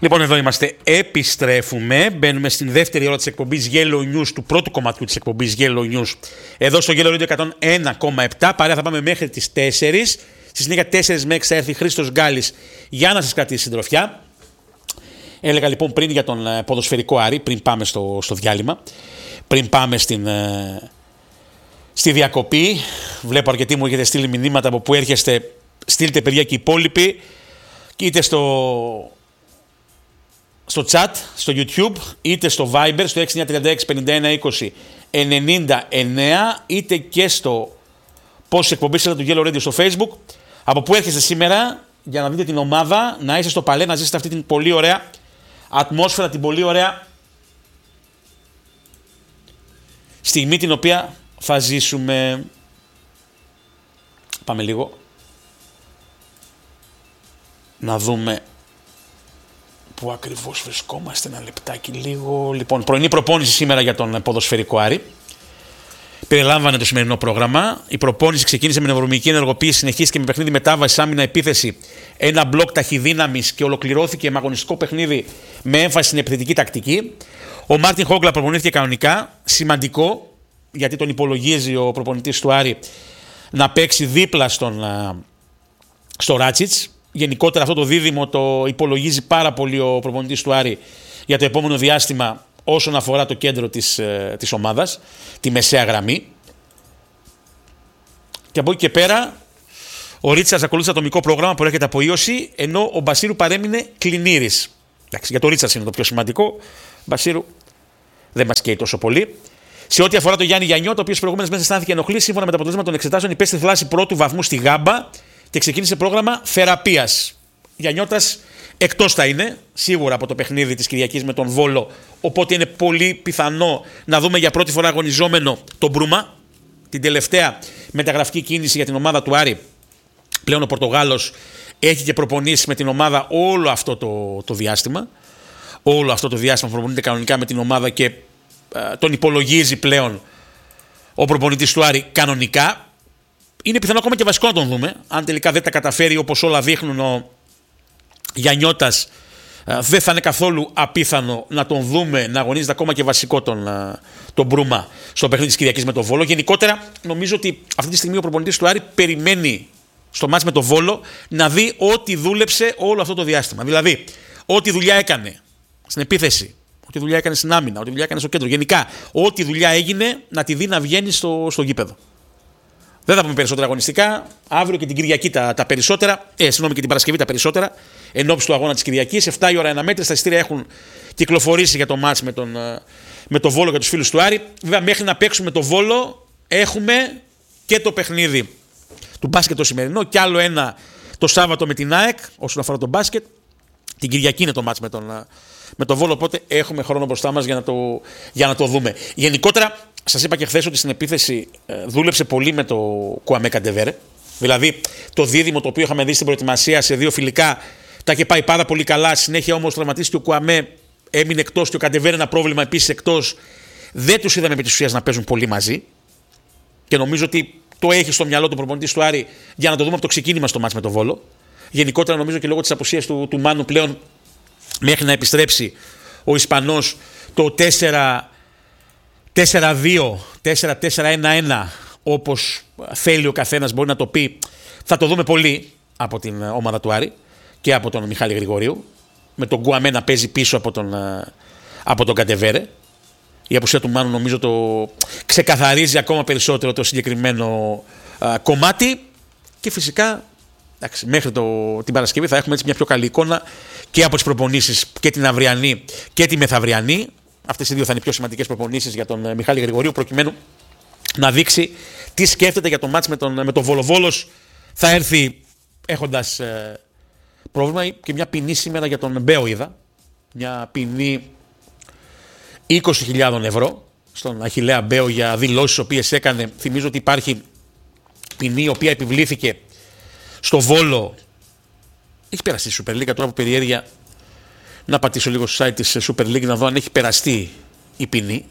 Λοιπόν, εδώ είμαστε. Επιστρέφουμε. Μπαίνουμε στην δεύτερη ώρα της εκπομπής Yellow News, του πρώτου κομματιού της εκπομπής Yellow News. Εδώ στο Yellow Radio 101,7. Παρέα θα πάμε μέχρι τις 4. Στη συνέχεια 4 με 6 θα έρθει Χρήστος Γκάλης για να σας κρατήσει συντροφιά. Έλεγα λοιπόν πριν για τον ποδοσφαιρικό Άρη, πριν πάμε στο διάλειμμα, πριν πάμε στη διακοπή. Βλέπω αρκετοί μου έχετε στείλει μηνύματα από που έρχεστε. Στείλτε παιδιά και οι υπόλοιποι, είτε στο chat, στο YouTube, είτε στο Viber, στο 6936 51 20 99, είτε και στο post εκπομπής του Yellow Radio στο Facebook. Από πού έρχεστε σήμερα για να δείτε την ομάδα, να είστε στο παλέ, να ζήσετε αυτή την πολύ ωραία ατμόσφαιρα, την πολύ ωραία στιγμή την οποία θα ζήσουμε. Πάμε λίγο να δούμε πού ακριβώς βρισκόμαστε. Ένα λεπτάκι λίγο. Λοιπόν, πρωινή προπόνηση σήμερα για τον ποδοσφαιρικό Άρη. Περιλάμβανε το σημερινό πρόγραμμα. Η προπόνηση ξεκίνησε με νευρομυϊκή ενεργοποίηση, συνεχίστηκε με παιχνίδι μετάβαση, άμυνα, επίθεση. Ένα μπλοκ ταχυδύναμης και ολοκληρώθηκε με αγωνιστικό παιχνίδι με έμφαση στην επιθετική τακτική. Ο Μάρτιν Χόγκλα προπονήθηκε κανονικά. Σημαντικό, γιατί τον υπολογίζει ο προπονητής του Άρη να παίξει δίπλα στο Ράτσιτς. Γενικότερα αυτό το δίδυμο το υπολογίζει πάρα πολύ ο προπονητής του Άρη για το επόμενο διάστημα όσον αφορά το κέντρο της ομάδας, τη μεσαία γραμμή. Και από εκεί και πέρα ο Ρίτσαρντς ακολούθησε ατομικό πρόγραμμα που έρχεται από ίωση, ενώ ο Μπασίρου παρέμεινε κλινήρης. Εντάξει, για το Ρίτσαρντς είναι το πιο σημαντικό. Μπασίρου δεν μας καίει τόσο πολύ. Σε ό,τι αφορά τον Γιάννη Γιαννιώτα, ο οποίος προηγούμενες μέρες αισθάνθηκε ενοχλή, σύμφωνα με τα αποτελέσματα των εξετάσεων, υπέστη θλάση πρώτου βαθμού στη Γάμπα και ξεκίνησε πρόγραμμα θεραπείας. Γιαννιώτας εκτός θα είναι, σίγουρα από το παιχνίδι της Κυριακής με τον Βόλο, οπότε είναι πολύ πιθανό να δούμε για πρώτη φορά αγωνιζόμενο τον Μπρούμα, την τελευταία μεταγραφική κίνηση για την ομάδα του Άρη. Πλέον ο Πορτογάλος έχει και προπονήσει με την ομάδα όλο αυτό το διάστημα. Όλο αυτό το διάστημα προπονείται κανονικά με την ομάδα και τον υπολογίζει πλέον ο προπονητής του Άρη κανονικά. Είναι πιθανό ακόμα και βασικό να τον δούμε. Αν τελικά δεν τα καταφέρει όπως όλα δείχνουν ο Γιαννιώτας, δεν θα είναι καθόλου απίθανο να τον δούμε να αγωνίζεται ακόμα και βασικό τον Μπρούμα στο παιχνίδι της Κυριακής με τον Βόλο. Γενικότερα νομίζω ότι αυτή τη στιγμή ο προπονητής του Άρη περιμένει στο μάτς με τον Βόλο να δει ό,τι δούλεψε όλο αυτό το διάστημα. Δηλαδή, ό,τι δουλειά έκανε στην επίθεση, ό,τι δουλειά έκανε στην άμυνα, ό,τι δουλειά έκανε στο κέντρο. Γενικά, ό,τι δουλειά έγινε να τη δει να βγαίνει στο γήπεδο. Δεν θα πούμε περισσότερα αγωνιστικά. Αύριο και την Κυριακή τα περισσότερα. Και την Παρασκευή τα περισσότερα. Ενόψει του αγώνα της Κυριακής. 7 η ώρα αναμέτρηση. Τα εισιτήρια έχουν κυκλοφορήσει για το μάτς με το Βόλο για τους φίλους του Άρη. Βέβαια, μέχρι να παίξουμε το Βόλο, έχουμε και το παιχνίδι του μπάσκετ το σημερινό. Και άλλο ένα το Σάββατο με την ΑΕΚ όσον αφορά το μπάσκετ. Την Κυριακή είναι το μάτς με το Βόλο. Οπότε έχουμε χρόνο μπροστά μας για να το δούμε. Γενικότερα, σας είπα και χθες ότι στην επίθεση δούλεψε πολύ με το Κουαμέ Καντεβέρε. Δηλαδή το δίδυμο το οποίο είχαμε δει στην προετοιμασία σε δύο φιλικά τα είχε πάει πάρα πολύ καλά. Συνέχεια όμως τραυματίστηκε ο Κουαμέ, έμεινε εκτός και ο Καντεβέρε ένα πρόβλημα επίσης εκτός. Δεν τους είδαμε επί της ουσίας να παίζουν πολύ μαζί. Και νομίζω ότι το έχει στο μυαλό του προπονητής του Άρη για να το δούμε από το ξεκίνημα στο μάτς με το Βόλο. Γενικότερα νομίζω και λόγω της απουσίας του Μάνου πλέον μέχρι να επιστρέψει ο Ισπανός το 4-2, 4-4-1-1, όπως θέλει ο καθένας μπορεί να το πει, θα το δούμε πολύ από την ομάδα του Άρη και από τον Μιχάλη Γρηγορίου, με τον Γκουαμέ να παίζει πίσω από τον Καντεβέρε. Η απουσία του Μάνου νομίζω το ξεκαθαρίζει ακόμα περισσότερο το συγκεκριμένο κομμάτι και φυσικά μέχρι την Παρασκευή θα έχουμε έτσι μια πιο καλή εικόνα και από τις προπονήσεις και την αυριανή και τη μεθαυριανή. Αυτές οι δύο θα είναι οι πιο σημαντικές προπονήσεις για τον Μιχάλη Γρηγορίου, προκειμένου να δείξει τι σκέφτεται για το μάτς με τον Βόλο. Βόλος θα έρθει έχοντας πρόβλημα και μια ποινή σήμερα για τον Μπέο είδα. Μια ποινή 20.000 ευρώ στον Αχιλλέα Μπέο για δηλώσεις οποίες έκανε. Θυμίζω ότι υπάρχει ποινή η οποία επιβλήθηκε στο Βόλο. Έχει περάσει η Super League, τώρα από περιέργεια να πατήσω λίγο στο site της Super League να δω αν έχει περαστεί η ποινή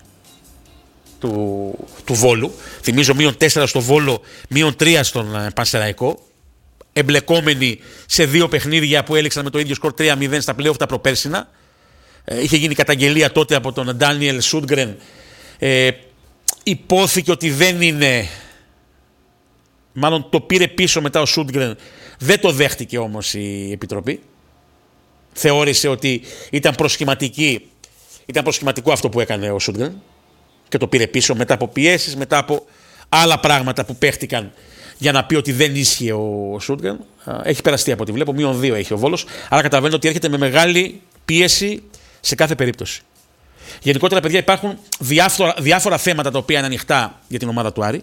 του Βόλου. Θυμίζω -4 στο Βόλο, -3 στον Πανσεραϊκό. εμπλεκόμενοι σε 2 παιχνίδια που έληξαν με το ίδιο σκορ 3-0 στα play-off τα προπέρσινα. Είχε γίνει καταγγελία τότε από τον Ντάνιελ Σούντγκρεν. Υπόθηκε ότι δεν είναι. Μάλλον το πήρε πίσω μετά ο Σούντγκρεν. Δεν το δέχτηκε όμως η Επιτροπή. Θεώρησε ότι ήταν προσχηματικό αυτό που έκανε ο Σούντγκρεν και το πήρε πίσω μετά από πιέσεις, μετά από άλλα πράγματα που παίχτηκαν για να πει ότι δεν ίσχυε ο Σούντγκρεν. Έχει περαστεί από ό,τι βλέπω, -2 έχει ο Βόλος, άρα καταλαβαίνετε ότι έρχεται με μεγάλη πίεση σε κάθε περίπτωση. Γενικότερα, παιδιά, υπάρχουν διάφορα θέματα τα οποία είναι ανοιχτά για την ομάδα του Άρη.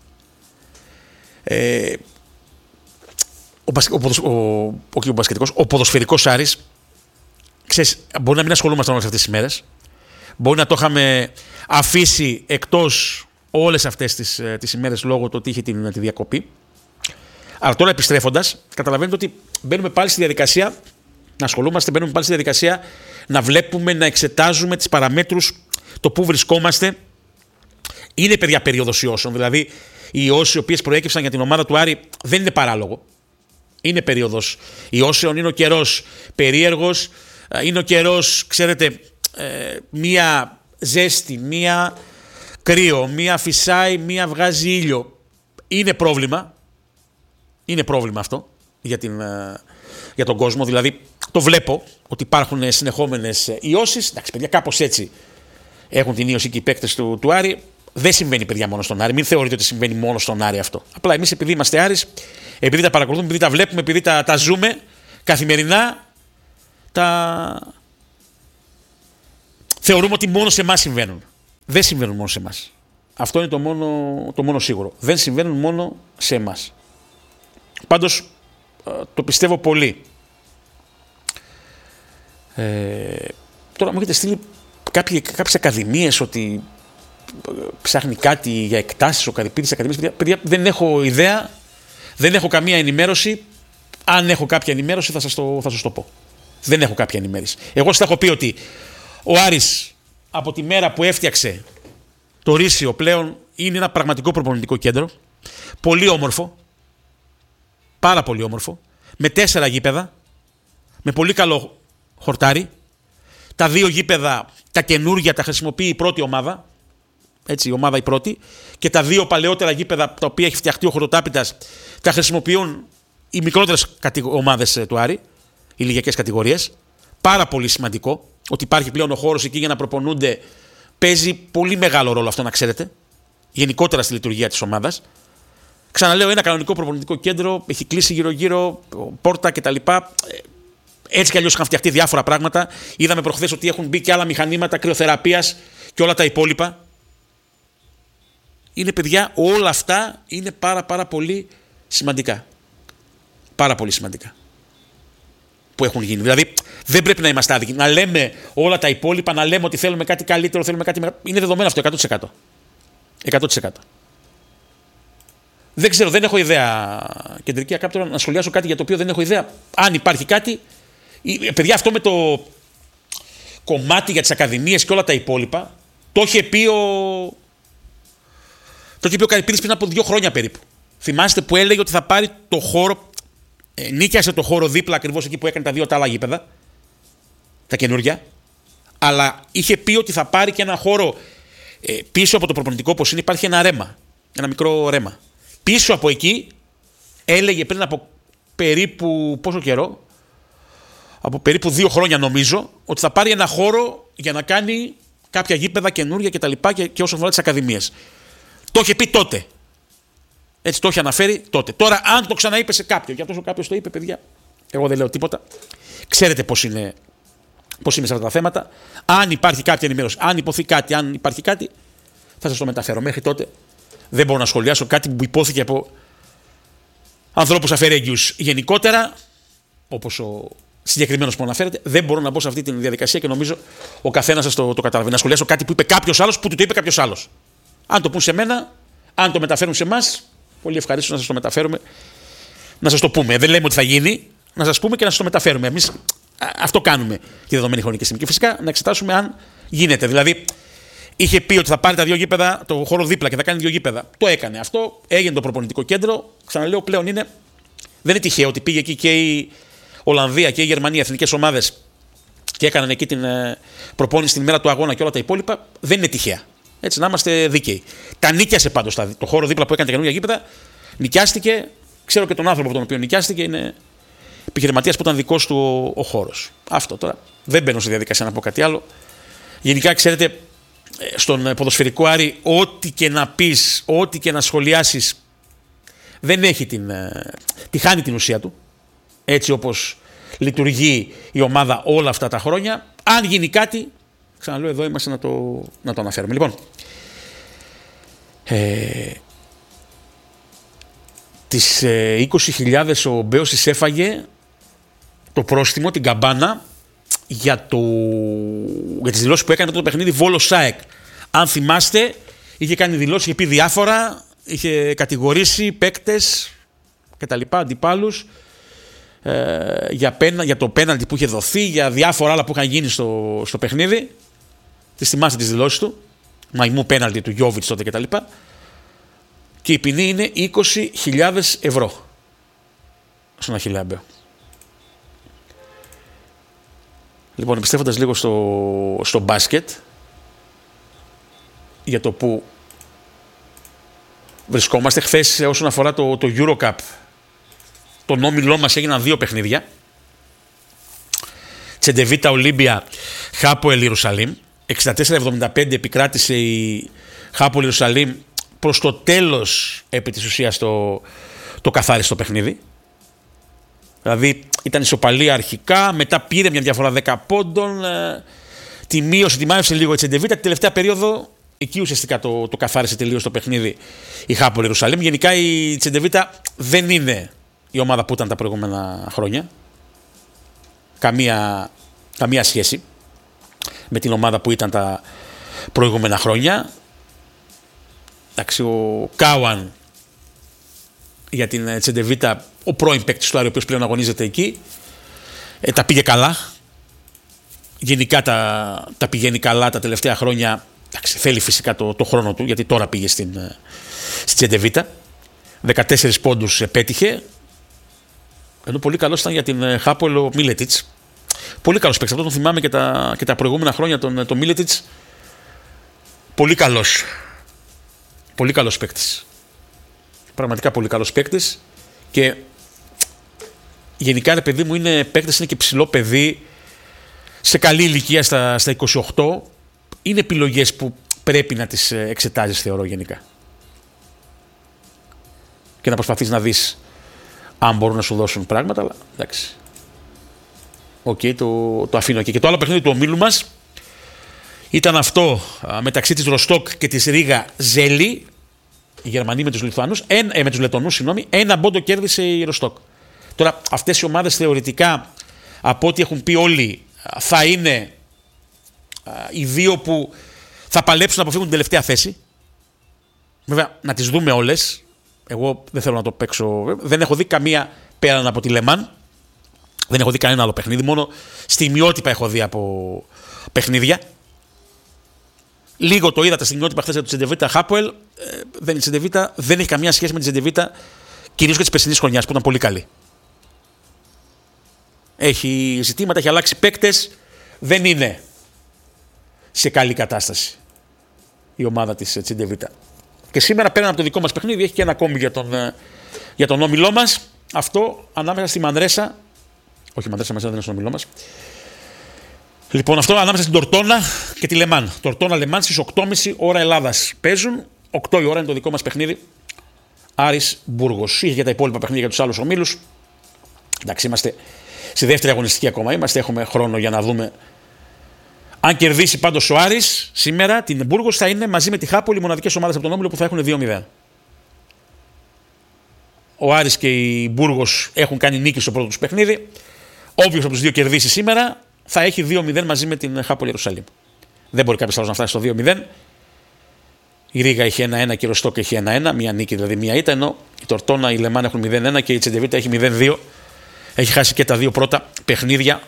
Ο ποδοσφαιρικός Άρης, ξέρεις, μπορεί να μην ασχολούμασταν όλες αυτές τις μέρες. Μπορεί να το είχαμε αφήσει εκτός όλες αυτές τις ημέρες λόγω του ότι είχε τη διακοπή. Αλλά τώρα επιστρέφοντας, καταλαβαίνετε ότι μπαίνουμε πάλι στη διαδικασία να ασχολούμαστε, μπαίνουμε πάλι στη διαδικασία να βλέπουμε, να εξετάζουμε τις παραμέτρους, το πού βρισκόμαστε. Είναι, παιδιά, περίοδος ιώσεων. Δηλαδή, οι ιώσεις οι οποίες προέκυψαν για την ομάδα του Άρη δεν είναι παράλογο. Είναι περίοδος ιώσεων, είναι ο καιρός περίεργος, είναι ο καιρός, ξέρετε, μία ζέστη, μία κρύο, μία φυσάει, μία βγάζει ήλιο. Είναι πρόβλημα. Είναι πρόβλημα αυτό για τον κόσμο. Δηλαδή, το βλέπω ότι υπάρχουν συνεχόμενες ιώσεις. Εντάξει, παιδιά, κάπως έτσι έχουν την ίωση και οι παίκτες του Άρη. Δεν συμβαίνει, παιδιά, μόνο στον Άρη. Μην θεωρείτε ότι συμβαίνει μόνο στον Άρη αυτό. Απλά εμείς, επειδή είμαστε Άρης, επειδή τα παρακολουθούμε, επειδή τα βλέπουμε, επειδή τα ζούμε καθημερινά, θεωρούμε ότι μόνο σε εμάς συμβαίνουν. Δεν συμβαίνουν μόνο σε εμάς. Αυτό είναι το μόνο σίγουρο. Δεν συμβαίνουν μόνο σε εμάς. Πάντως, το πιστεύω πολύ. Τώρα μου έχετε στείλει κάποιες ακαδημίες ότι ψάχνει κάτι για εκτάσεις ο Καρυπίδης Ακαδημίες. Παιδιά, δεν έχω ιδέα, δεν έχω καμία ενημέρωση. Αν έχω κάποια ενημέρωση θα σας το πω. Δεν έχω κάποια ενημέρωση. Εγώ σας έχω πει ότι ο Άρης από τη μέρα που έφτιαξε το Ρήσιο πλέον είναι ένα πραγματικό προπονητικό κέντρο. Πολύ όμορφο. Πάρα πολύ όμορφο. Με 4 γήπεδα. Με πολύ καλό χορτάρι. Τα 2 γήπεδα, τα καινούργια, τα χρησιμοποιεί η πρώτη ομάδα. Έτσι, η ομάδα η πρώτη. Και τα 2 παλαιότερα γήπεδα, τα οποία έχει φτιαχτεί ο Χορτοτάπητας, τα χρησιμοποιούν οι μικρότερες ομάδες του Άρη, οι ηλικιακές κατηγορίες. Πάρα πολύ σημαντικό ότι υπάρχει πλέον ο χώρος εκεί για να προπονούνται. Παίζει πολύ μεγάλο ρόλο αυτό, να ξέρετε. Γενικότερα στη λειτουργία της ομάδας. Ξαναλέω, ένα κανονικό προπονητικό κέντρο, έχει κλείσει γύρω-γύρω, πόρτα κτλ. Έτσι κι αλλιώς είχαν φτιαχτεί διάφορα πράγματα. Είδαμε προχθές ότι έχουν μπει και άλλα μηχανήματα κρυοθεραπείας και όλα τα υπόλοιπα. Είναι, παιδιά, όλα αυτά είναι πάρα πολύ σημαντικά. Πάρα πολύ σημαντικά. Που έχουν γίνει. Δηλαδή, δεν πρέπει να είμαστε άδικοι. Να λέμε όλα τα υπόλοιπα, να λέμε ότι θέλουμε κάτι καλύτερο, θέλουμε κάτι μεγαλύτερο. Είναι δεδομένο αυτό 100%. 100%. Δεν ξέρω, δεν έχω ιδέα. Κεντρική Ακάπτωρα, να σχολιάσω κάτι για το οποίο δεν έχω ιδέα. Αν υπάρχει κάτι. Παιδιά, αυτό με το κομμάτι για τις ακαδημίες και όλα τα υπόλοιπα, το είχε πει ο Καρυπίδης πριν από 2 χρόνια περίπου. Θυμάστε που έλεγε ότι θα πάρει το χώρο. Νίκιασε το χώρο δίπλα ακριβώς εκεί που έκανε τα 2 τα άλλα γήπεδα. Τα καινούργια. Αλλά είχε πει ότι θα πάρει και ένα χώρο πίσω από το προπονητικό, όπως είναι, υπάρχει ένα ρέμα. Ένα μικρό ρέμα. Πίσω από εκεί έλεγε πριν από περίπου πόσο καιρό, από περίπου 2 χρόνια νομίζω, ότι θα πάρει ένα χώρο για να κάνει κάποια γήπεδα καινούργια κτλ. Και όσον αφορά τις ακαδημίες. Το είχε πει τότε. Έτσι το είχε αναφέρει τότε. Τώρα, αν το ξαναείπε σε κάποιον, και αυτό ο κάποιος το είπε, παιδιά, εγώ δεν λέω τίποτα. Ξέρετε πώς είναι σε αυτά τα θέματα. Αν υπάρχει κάποια ενημέρωση, αν υποθεί κάτι, αν υπάρχει κάτι, θα σας το μεταφέρω. Μέχρι τότε δεν μπορώ να σχολιάσω κάτι που υπόθηκε από ανθρώπους αφαιρέγγιους. Γενικότερα, όπως ο συγκεκριμένος που αναφέρεται, δεν μπορώ να μπω σε αυτή τη διαδικασία και νομίζω ο καθένας σας το καταλαβαίνει. Να σχολιάσω κάτι που είπε κάποιος άλλος, που του το είπε κάποιος άλλος. Αν το πούν σε μένα, αν το μεταφέρουν σε εμάς, πολύ ευχαρίστως να σας το μεταφέρουμε, να σας το πούμε. Δεν λέμε ότι θα γίνει, να σας πούμε και να σας το μεταφέρουμε. Εμείς αυτό κάνουμε τη δεδομένη χρονική στιγμή. Και φυσικά να εξετάσουμε αν γίνεται. Δηλαδή, είχε πει ότι θα πάρει τα 2 γήπεδα, το χώρο δίπλα και θα κάνει 2 γήπεδα. Το έκανε αυτό, έγινε το προπονητικό κέντρο. Ξαναλέω, πλέον είναι Δεν είναι τυχαίο ότι πήγε εκεί και η Ολλανδία και η Γερμανία, εθνικές ομάδες, και έκαναν εκεί την προπόνηση την ημέρα του αγώνα και όλα τα υπόλοιπα. Δεν είναι τυχαία. Έτσι, να είμαστε δίκαιοι. Τα νίκιασε πάντως το χώρο δίπλα που έκανε τα καινούργια γήπεδα. Νοικιάστηκε. Ξέρω και τον άνθρωπο από τον οποίο νοικιάστηκε. Είναι επιχειρηματίας που ήταν δικός του ο χώρος. Αυτό τώρα. Δεν μπαίνω στη διαδικασία να πω κάτι άλλο. Γενικά, ξέρετε, στον ποδοσφαιρικό Άρη, ό,τι και να πεις, ό,τι και να σχολιάσεις, δεν έχει τη χάνει την ουσία του. Έτσι όπως λειτουργεί η ομάδα όλα αυτά τα χρόνια. Αν γίνει κάτι, ξαναλέω, εδώ είμαστε να το αναφέρουμε. Λοιπόν, τις 20.000 ο Μπέος έφαγε το πρόστιμο, την καμπάνα, για τις δηλώσεις που έκανε το παιχνίδι Βόλος ΑΕΚ. Αν θυμάστε, είχε κάνει δηλώσεις, είχε πει διάφορα, είχε κατηγορήσει παίκτες και τα λοιπά, αντιπάλους, για το πέναλτι που είχε δοθεί, για διάφορα άλλα που είχαν γίνει στο παιχνίδι. Τις θυμάστε τις δηλώσεις του, μαϊμού πέναλτι του Γιώβιτς τότε και τα λοιπά. Και η ποινή είναι 20.000 ευρώ στον Αχιλλέα Μπέο. Λοιπόν, επιστρέφοντας λίγο στο μπάσκετ, για το που βρισκόμαστε χθες όσον αφορά το EuroCup, τον όμιλό μας έγιναν 2 παιχνίδια. Τσεντεβίτα Ολύμπια, Χάποελ Ιερουσαλήμ. 64-75 επικράτησε η Χάποελ Ιερουσαλήμ, προς το τέλος επί της ουσίας το καθάρισε το παιχνίδι. Δηλαδή ήταν ισοπαλία αρχικά, μετά πήρε μια διαφορά 10 πόντων, τη μείωσε λίγο η Τσεντεβίτα, την τελευταία περίοδο εκεί ουσιαστικά το καθάρισε τελείως το παιχνίδι η Χάποελ Ιερουσαλήμ. Γενικά η Τσεντεβίτα δεν είναι η ομάδα που ήταν τα προηγούμενα χρόνια. Καμία σχέση με την ομάδα που ήταν τα προηγούμενα χρόνια. Εντάξει, ο Κάουαν για την Τσεντεβίτα, ο πρώην παίκτης του Άρη, ο οποίος πλέον αγωνίζεται εκεί, τα πήγε καλά. Γενικά τα πηγαίνει καλά τα τελευταία χρόνια. Εντάξει, θέλει φυσικά το χρόνο του, γιατί τώρα πήγε στην Τσεντεβίτα. 14 πόντους πέτυχε. Ενώ πολύ καλός ήταν για την Χάποελ ο Μίλετιτς. Πολύ καλός παίκτης. Αυτό τον θυμάμαι και τα προηγούμενα χρόνια, τον Μίλετιτς. Πολύ καλός. Πολύ καλός παίκτης. Πραγματικά πολύ καλός παίκτης. Και γενικά, ρε παιδί μου, είναι παίκτης, είναι και ψηλό παιδί. Σε καλή ηλικία στα 28. Είναι επιλογές που πρέπει να τις εξετάζεις, θεωρώ, γενικά. Και να προσπαθείς να δεις αν μπορούν να σου δώσουν πράγματα, αλλά εντάξει. Οκ, το αφήνω εκεί. Και το άλλο παιχνίδι του ομίλου μας ήταν αυτό μεταξύ της Ροστόκ και της Ρίγα Ζέλη. Οι Γερμανοί με τους Λιθουανούς, με τους Λετονούς, συγγνώμη, 1 πόντο κέρδισε η Ροστόκ. Τώρα, αυτές οι ομάδες θεωρητικά, από ό,τι έχουν πει όλοι, θα είναι οι δύο που θα παλέψουν να αποφύγουν την τελευταία θέση. Βέβαια, να τις δούμε όλες. Εγώ δεν θέλω να το παίξω. Δεν έχω δει καμία πέραν από τη Λεμάν. Δεν έχω δει κανένα άλλο παιχνίδι. Μόνο στιγμιότυπα έχω δει από παιχνίδια. Λίγο το είδα τα στιγμιότυπα χθες για το Τσεντεβίτα Χάποελ. Η Τσεντεβίτα δεν έχει καμία σχέση με τη Τσεντεβίτα, κυρίως και τη περσινής χρονιάς που ήταν πολύ καλή. Έχει ζητήματα, έχει αλλάξει παίκτες. Δεν είναι σε καλή κατάσταση η ομάδα της Τσεντεβίτα. Και σήμερα, πέραν από το δικό μας παιχνίδι, έχει και ένα ακόμη για τον όμιλό μας. Αυτό ανάμεσα στη Μανρέσα. Όχι, η Μανρέσα μέσα δεν είναι στον όμιλό μας. Λοιπόν, αυτό ανάμεσα στην Τορτόνα και τη Λεμάν. Τορτόνα Λεμάν στις 8.30 ώρα Ελλάδας παίζουν. 8 η ώρα είναι το δικό μας παιχνίδι. Άρης Μπούργος. Είχε και τα υπόλοιπα παιχνίδια για τους άλλους ομίλους. Εντάξει, είμαστε στη δεύτερη αγωνιστική ακόμα. Έχουμε χρόνο για να δούμε. Αν κερδίσει πάντως ο Άρης σήμερα την Μπούργος, θα είναι μαζί με τη Χάπολη οι μοναδικές ομάδες από τον όμιλο που θα έχουν 2-0. Ο Άρης και η Μπούργος έχουν κάνει νίκη στο πρώτο τους παιχνίδι. Όποιος από τους δύο κερδίσει σήμερα θα έχει 2-0 μαζί με την Χάπολη Ιερουσαλήμ. Δεν μπορεί κάποιος άλλος να φτάσει στο 2-0. Η Ρίγα έχει 1-1 και η Ροστόκ έχει 1-1. Μία νίκη δηλαδή, μία ήττα. Ενώ η Τορτόνα, η Λεμάν έχουν 0-1 και η Τσεντεβίτα έχει 0-2. Έχει χάσει και τα δύο πρώτα παιχνίδια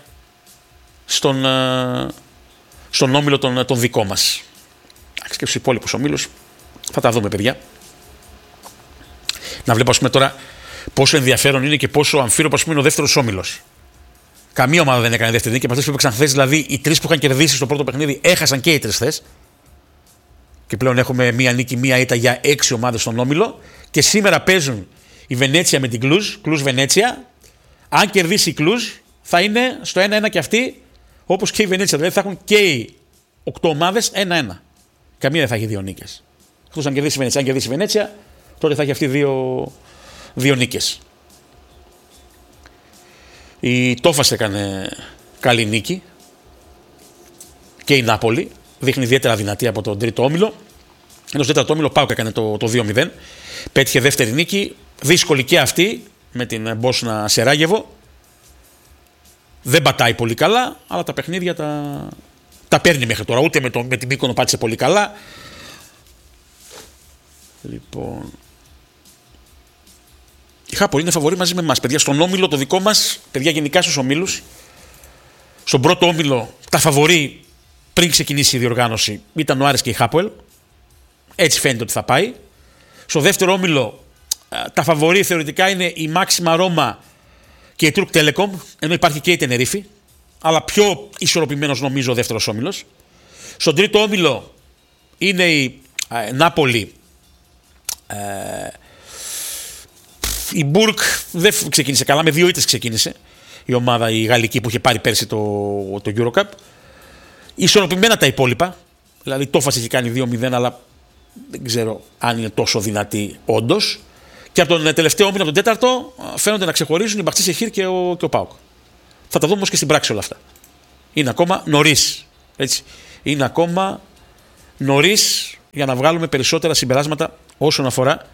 στον όμιλο τον δικό μας. Και στους υπόλοιπους ομίλους θα τα δούμε, παιδιά. Να βλέπω, ας πούμε, τώρα πόσο ενδιαφέρον είναι και πόσο αμφίροπος είναι ο δεύτερος όμιλος. Καμία ομάδα δεν έκανε δεύτερη νίκη. Από αυτές που έπαιξαν χθες, δηλαδή οι τρεις που είχαν κερδίσει στο πρώτο παιχνίδι, έχασαν και οι τρεις χθες. Και πλέον έχουμε μία νίκη, μία ήττα για 6 ομάδες στον όμιλο. Και σήμερα παίζουν η Βενέτσια με την Κλουζ Βενέτσια. Αν κερδίσει η Κλουζ, θα είναι στο 1-1 και αυτή, όπως και η Βενέτσια. Δηλαδή θα έχουν και οι 8 ομάδες 1-1. Καμία δεν θα έχει 2 νίκες. Εκτός αν κερδίσει η Βενέτσια. Αν κερδίσει η Βενέτσια, τότε θα έχει αυτή 2 νίκες. Η Τόφας έκανε καλή νίκη. Και η Νάπολη δείχνει ιδιαίτερα δυνατή από τον τρίτο όμιλο. Ενώ στο τέταρτο όμιλο ΠΑΟΚ έκανε το 2-0. Πέτυχε δεύτερη νίκη. Δύσκολη και αυτή με την Μπόσνα Σεράγεβο. Δεν πατάει πολύ καλά, αλλά τα παιχνίδια τα παίρνει μέχρι τώρα. Ούτε με την Μύκονο πάτησε πολύ καλά. Λοιπόν. Η Χάπολη είναι φαβορή μαζί με εμάς. Παιδιά, στον όμιλο το δικό μας, παιδιά, γενικά στους ομίλους. Στον πρώτο όμιλο, τα φαβορή πριν ξεκινήσει η διοργάνωση ήταν ο Άρης και η Χάπολ. Έτσι φαίνεται ότι θα πάει. Στο δεύτερο όμιλο, τα φαβορή θεωρητικά είναι η Μάξιμα Ρώμα και η Τουρκ Τέλεκομ, ενώ υπάρχει και η Τενερίφη. Αλλά πιο ισορροπημένος νομίζω ο δεύτερος όμιλος. Στον τρίτο όμιλο είναι η Νάπολη. Η Μπουργκ δεν ξεκίνησε καλά, με 2 ήττες ξεκίνησε η ομάδα η γαλλική που είχε πάρει πέρσι το Eurocup. Ισορροπημένα τα υπόλοιπα, δηλαδή Τόφας έχει κάνει 2-0, αλλά δεν ξέρω αν είναι τόσο δυνατή όντως. Και από τον τελευταίο όμιλο, τον τέταρτο, φαίνονται να ξεχωρίζουν η Μπαχτσή Σεχίρ και ο ΠΑΟΚ. Θα τα δούμε όμως και στην πράξη όλα αυτά. Είναι ακόμα νωρίς. Έτσι. Είναι ακόμα νωρίς για να βγάλουμε περισσότερα συμπεράσματα όσον αφορά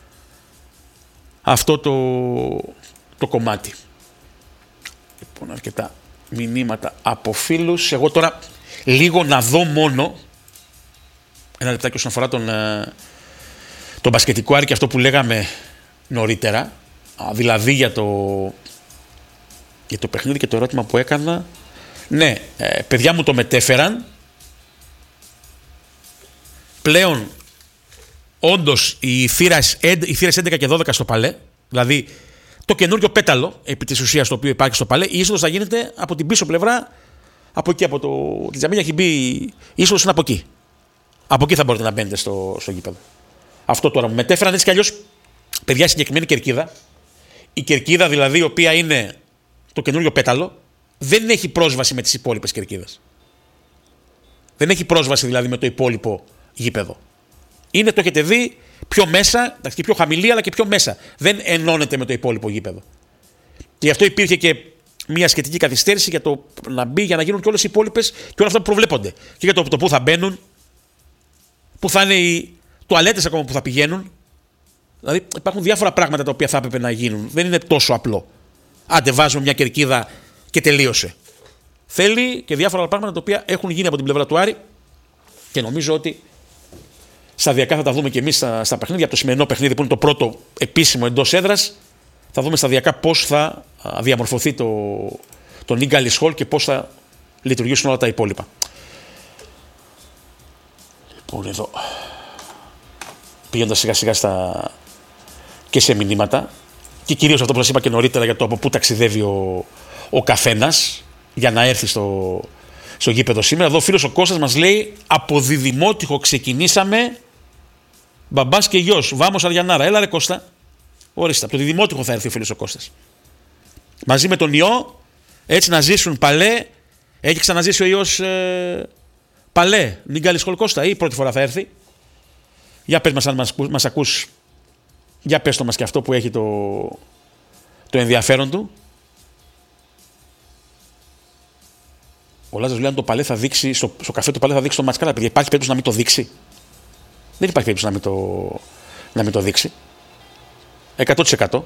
αυτό το κομμάτι. Λοιπόν, αρκετά μηνύματα από φίλους. Εγώ τώρα λίγο να δω μόνο ένα λεπτάκι όσον αφορά τον μπασκετικό Άρη και αυτό που λέγαμε νωρίτερα, δηλαδή για το παιχνίδι και το ερώτημα που έκανα. Ναι, παιδιά μου το μετέφεραν. Πλέον όντως οι θύρες 11 και 12 στο Παλέ, δηλαδή το καινούριο πέταλο επί της ουσίας το οποίο υπάρχει στο Παλέ, η είσοδος θα γίνεται από την πίσω πλευρά, από εκεί, από τη Τζαμίλια έχει μπει, η είσοδος είναι από εκεί. Από εκεί θα μπορείτε να μπαίνετε στο γήπεδο. Αυτό τώρα μου μετέφεραν, έτσι κι αλλιώς, παιδιά, συγκεκριμένη κερκίδα. Η κερκίδα δηλαδή, η οποία είναι το καινούριο πέταλο, δεν έχει πρόσβαση με τις υπόλοιπες κερκίδες. Δεν έχει πρόσβαση δηλαδή με το υπόλοιπο γήπεδο. Είναι, το έχετε δει, πιο μέσα, και πιο χαμηλή, αλλά και πιο μέσα. Δεν ενώνεται με το υπόλοιπο γήπεδο. Και γι' αυτό υπήρχε και μια σχετική καθυστέρηση για το να μπει, για να γίνουν και όλες οι υπόλοιπες και όλα αυτά που προβλέπονται. Και για το που θα μπαίνουν, που θα είναι οι τουαλέτες ακόμα που θα πηγαίνουν. Δηλαδή υπάρχουν διάφορα πράγματα τα οποία θα έπρεπε να γίνουν. Δεν είναι τόσο απλό. Άντε, βάζουμε μια κερκίδα και τελείωσε. Θέλει και διάφορα άλλα πράγματα τα οποία έχουν γίνει από την πλευρά του Άρη και νομίζω ότι σταδιακά θα τα δούμε και εμείς στα παιχνίδια. Από το σημερινό παιχνίδι που είναι το πρώτο επίσημο εντός έδρας, θα δούμε σταδιακά πώς θα διαμορφωθεί το Νίγκαλις Χολ και πώς θα λειτουργήσουν όλα τα υπόλοιπα. Λοιπόν, εδώ πηγαίνοντας σιγά σιγά και σε μηνύματα και κυρίως αυτό που σας είπα και νωρίτερα για το από πού ταξιδεύει ο καθένας για να έρθει στο γήπεδο σήμερα. Εδώ ο φίλος ο Κώστας μας λέει: από Διδημότυχο ξεκινήσαμε, μπαμπάς και γιος, Βάμος Αριανάρα. Έλα ρε Κώστα, ορίστε, από το Διδημότυχο θα έρθει ο φίλος ο Κώστας. Μαζί με τον ιό, έτσι να ζήσουν Παλέ. Έχει ξαναζήσει ο ιός Παλέ, Νίγκαλις Χολ, Κώστα, ή πρώτη φορά θα έρθει? Για πες μας αν μας ακούς, για πες το μας και αυτό που έχει το ενδιαφέρον του. Ο Λάζαρος λέει αν το Παλέ θα δείξει, στο καφέ του Παλέ θα δείξει το Ματσκάλα. Υπάρχει περίπτωση να μην το δείξει? Δεν υπάρχει περίπτωση να μην το δείξει. 100%.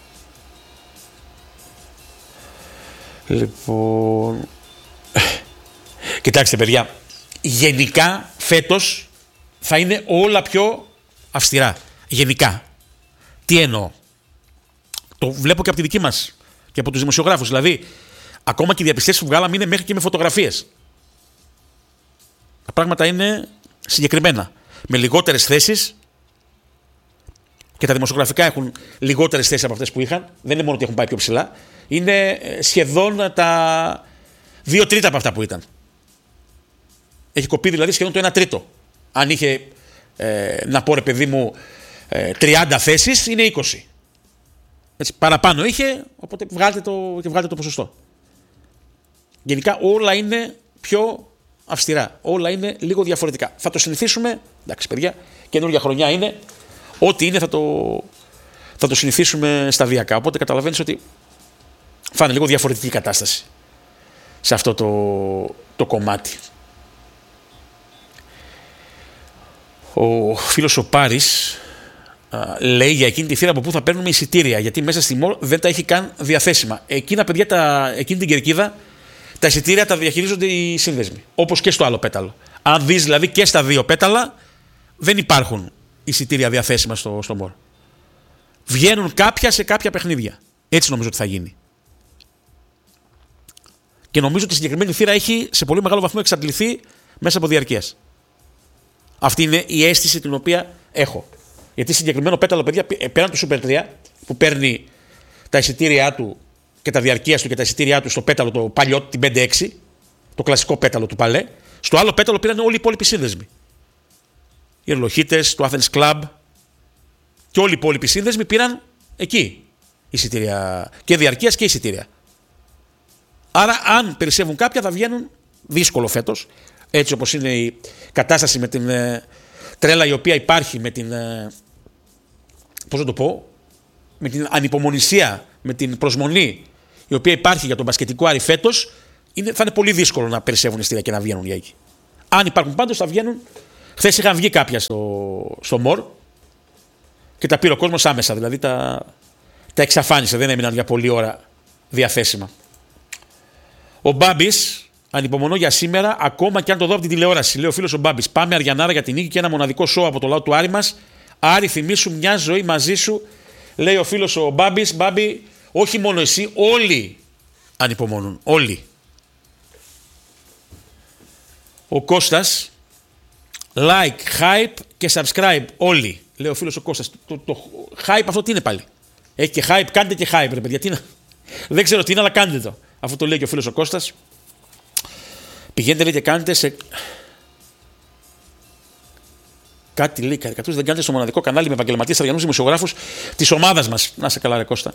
Λοιπόν, κοιτάξτε παιδιά, γενικά φέτος θα είναι όλα πιο αυστηρά. Γενικά. Τι εννοώ? Το βλέπω και από τη δική μας και από τους δημοσιογράφους. Δηλαδή, ακόμα και οι διαπιστώσεις που βγάλαμε είναι μέχρι και με φωτογραφίες. Τα πράγματα είναι συγκεκριμένα. Με λιγότερες θέσεις, Και τα δημοσιογραφικά έχουν λιγότερες θέσεις από αυτές που είχαν. Δεν είναι μόνο ότι έχουν πάει πιο ψηλά. Είναι σχεδόν τα 2/3 από αυτά που ήταν. Έχει κοπεί δηλαδή σχεδόν το 1/3. Αν είχε, να πω ρε παιδί μου, 30 θέσεις, είναι 20. Έτσι, παραπάνω είχε, οπότε βγάλτε το ποσοστό. Γενικά όλα είναι πιο αυστηρά. Όλα είναι λίγο διαφορετικά. Θα το συνηθίσουμε. Εντάξει, παιδιά, καινούργια χρονιά είναι. Ό,τι είναι θα το συνηθίσουμε σταδιακά. Οπότε καταλαβαίνεις ότι θα είναι λίγο διαφορετική η κατάσταση σε αυτό το κομμάτι. Ο φίλος ο Πάρης λέει για εκείνη τη θύρα από πού θα παίρνουμε εισιτήρια, γιατί μέσα στη ΜΟΡ δεν τα έχει καν διαθέσιμα. Εκείνα, παιδιά, εκείνη την κερκίδα τα εισιτήρια τα διαχειρίζονται οι σύνδεσμοι. Όπως και στο άλλο πέταλο. Αν δεις δηλαδή και στα δύο πέταλα, δεν υπάρχουν εισιτήρια διαθέσιμα στο ΜΟΡ. Βγαίνουν κάποια σε κάποια παιχνίδια. Έτσι νομίζω ότι θα γίνει. Και νομίζω ότι η συγκεκριμένη θύρα έχει σε πολύ μεγάλο βαθμό εξαντληθεί μέσα από διαρκείας. Αυτή είναι η αίσθηση την οποία έχω. Γιατί συγκεκριμένο πέταλο, παιδιά, πέραν του Super 3 που παίρνει τα εισιτήριά του και τα διαρκείας του και τα εισιτήριά του στο πέταλο το παλιό, την 5-6, το κλασικό πέταλο του Παλέ, στο άλλο πέταλο πήραν όλοι οι υπόλοιποι σύνδεσμοι. Οι Ερλοχίτες, το Athens Club και όλοι οι υπόλοιποι σύνδεσμοι πήραν εκεί εισιτήρια και διαρκείας και εισιτήρια. Άρα, αν περισσεύουν κάποια, θα βγαίνουν δύσκολο φέτος. Έτσι όπως είναι η κατάσταση με την τρέλα η οποία υπάρχει, με την, πώς να το πω, με την ανυπομονησία, με την προσμονή η οποία υπάρχει για τον μπασκετικό Άρη φέτος, θα είναι πολύ δύσκολο να περισσεύουν εισιτήρια και να βγαίνουν για εκεί. Αν υπάρχουν πάντως, θα βγαίνουν. Χθες είχαν βγει κάποια στο ΜΟΡ και τα πήρε ο κόσμος άμεσα, δηλαδή τα εξαφάνισε, δεν έμειναν για πολλή ώρα διαθέσιμα. Ο Μπάμπης, ανυπομονώ για σήμερα, ακόμα και αν το δω από την τηλεόραση. Λέει ο φίλος ο Μπάμπης: πάμε Αριανάρα για την νίκη και ένα μοναδικό σοου από το λαό του Άρη μας. Άρη, θυμίσου μια ζωή μαζί σου. Λέει ο φίλος ο Μπάμπης: Μπάμπη, όχι μόνο εσύ, όλοι ανυπομονούν. Όλοι. Ο Κώστας: like, hype και subscribe. Όλοι. Λέει ο φίλος ο Κώστας: το hype αυτό τι είναι πάλι? Έχει και hype, κάντε και hype, ρε παιδιά. Δεν ξέρω τι είναι, αλλά κάντε το. Αυτό το λέει και ο φίλος ο Κώστας. Πηγαίνετε, λέει, και κάνετε σε. Κάτι λέει, καρικατούρες δεν κάνετε στο μοναδικό κανάλι με επαγγελματίες αριανούς δημοσιογράφους της ομάδας μας. Να σε καλά, ρε Κώστα.